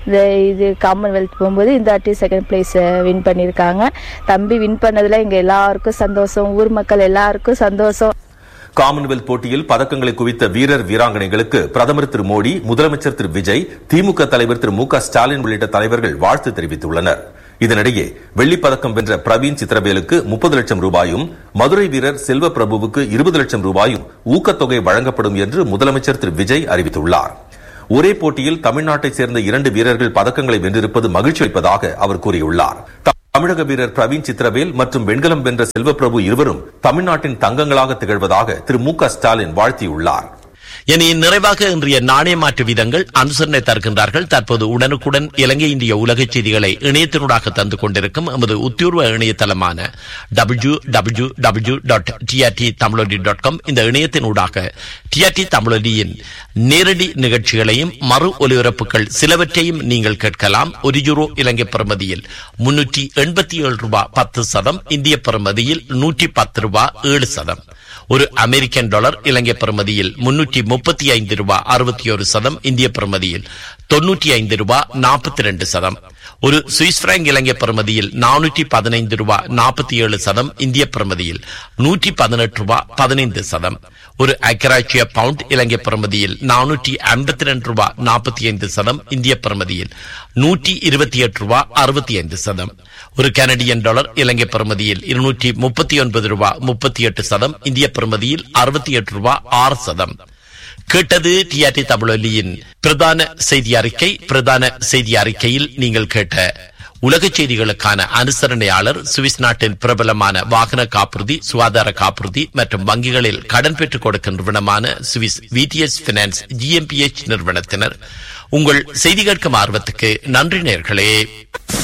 இந்த இது காமன்வெல்த் போகும்போது இந்த வாட்டி செகண்ட் பிளேஸ் வின் பண்ணியிருக்காங்க. தம்பி வின் பண்ணதுல எங்க எல்லாருக்கும் சந்தோஷம், ஊர் மக்கள் எல்லாருக்கும் சந்தோஷம். காமன்வெல்த் போட்டியில் பதக்கங்களை குவித்த வீரர் வீராங்கனைகளுக்கு பிரதமர் திரு மோடி, முதலமைச்சர் திரு விஜய், திமுக தலைவர் திரு மு க ஸ்டாலின் உள்ளிட்ட தலைவர்கள் வாழ்த்து தெரிவித்துள்ளனர். இதனிடையே வெள்ளிப்பதக்கம் வென்ற பிரவீன் சித்திரவேலுக்கு முப்பது லட்சம் ரூபாயும், மதுரை வீரர் செல்வ பிரபுவுக்கு இருபது லட்சம் ரூபாயும் ஊக்கத்தொகை வழங்கப்படும் என்று முதலமைச்சர் திரு விஜய் அறிவித்துள்ளார். ஒரே போட்டியில் தமிழ்நாட்டைச் சேர்ந்த இரண்டு வீரர்கள் பதக்கங்களை வென்றிருப்பது மகிழ்ச்சி அளிப்பதாக அவர் கூறியுள்ளார். தமிழக வீரர் பிரவீன் சித்திரவேல் மற்றும் வெண்கலம் வென்ற செல்வப்பிரபு இருவரும் தமிழ்நாட்டின் தங்கங்களாக திகழ்வதாக திரு மு க ஸ்டாலின் வாழ்த்தியுள்ளார். இனி நிறைவாக இன்றைய நாணய மாற்று வீதங்கள் அனுசரணை தருகின்றார்கள். தற்போது உடனுக்குடன் இலங்கை இந்திய உலக செய்திகளை இணையத்தினூடாக தந்து கொண்டிருக்கும் எமது உத்தியோர்வ இணையதளமான W W W dot TRT தமிழொலி டாட் காம் இந்த இணையத்தினூடாக டிஆர்டி தமிழொலியின் நேரடி நிகழ்ச்சிகளையும் மறு ஒலிபரப்புகள் சிலவற்றையும் நீங்கள் கேட்கலாம். ஒரு யூரோ இலங்கை பெறுமதியில் முன்னூற்றி எண்பத்தி ஏழு ரூபாய் பத்து சதம், இந்திய பெறுமதியில் நூற்றி பத்து ரூபாய் ஏழு சதம். ஒரு அமெரிக்கன் டாலர் இலங்கை பெறுமதியில் முன்னூற்றி முப்பத்தி ஐந்து ரூபாய் அறுபத்தி ஒரு சதம், இந்திய பெறுமதியில் தொன்னூற்றி ஐந்து ரூபாய் நாற்பத்தி இரண்டு சதம். ஒரு சுவிஸ் பிராங்க் இலங்கை பெறுமதியில் நானூற்றி பதினைந்து ரூபாய் நாற்பத்தி ஏழு சதம், இந்திய பெறுமதியில் நூற்றி பதினெட்டு ரூபாய் பதினைந்து சதம். ஒரு அக்கராட்சிய பவுண்ட் இலங்கை பெறுமதியில் நானூற்றி ஐம்பத்தி ரெண்டு ரூபாய் நாற்பத்தி ஐந்து சதம், இந்திய பெறுமதியில் நூற்றி இருபத்தி எட்டு ரூபாய் அறுபத்தி ஐந்து சதம். ஒரு கனடியன் டாலர் இலங்கை பெறுமதியில் இருநூற்றி முப்பத்தி ஒன்பது ரூபாய் முப்பத்தி எட்டு சதம், இந்திய பெறுமதியில் அறுபத்தி எட்டு ரூபாய் ஆறு சதம். கேட்டது டிஆர்டி தமிழொலியின் பிரதான செய்தி அறிக்கை. பிரதான செய்தி அறிக்கையில் நீங்கள் கேட்ட உலக செய்திகளுக்கான அனுசரணையாளர் சுவிஸ் நாட்டின் பிரபலமான வாகன காப்புறுதி, சுகாதார காப்புறுதி மற்றும் வங்கிகளில் கடன் பெற்றுக் கொடுக்கும் நிறுவனமான சுவிஸ் விடிஎஸ் பினான்ஸ் ஜிஎம்பிஎச் நிறுவனத்தினர். உங்கள் செய்தி கேட்கும் ஆர்வத்துக்கு நன்றி நேயர்களே.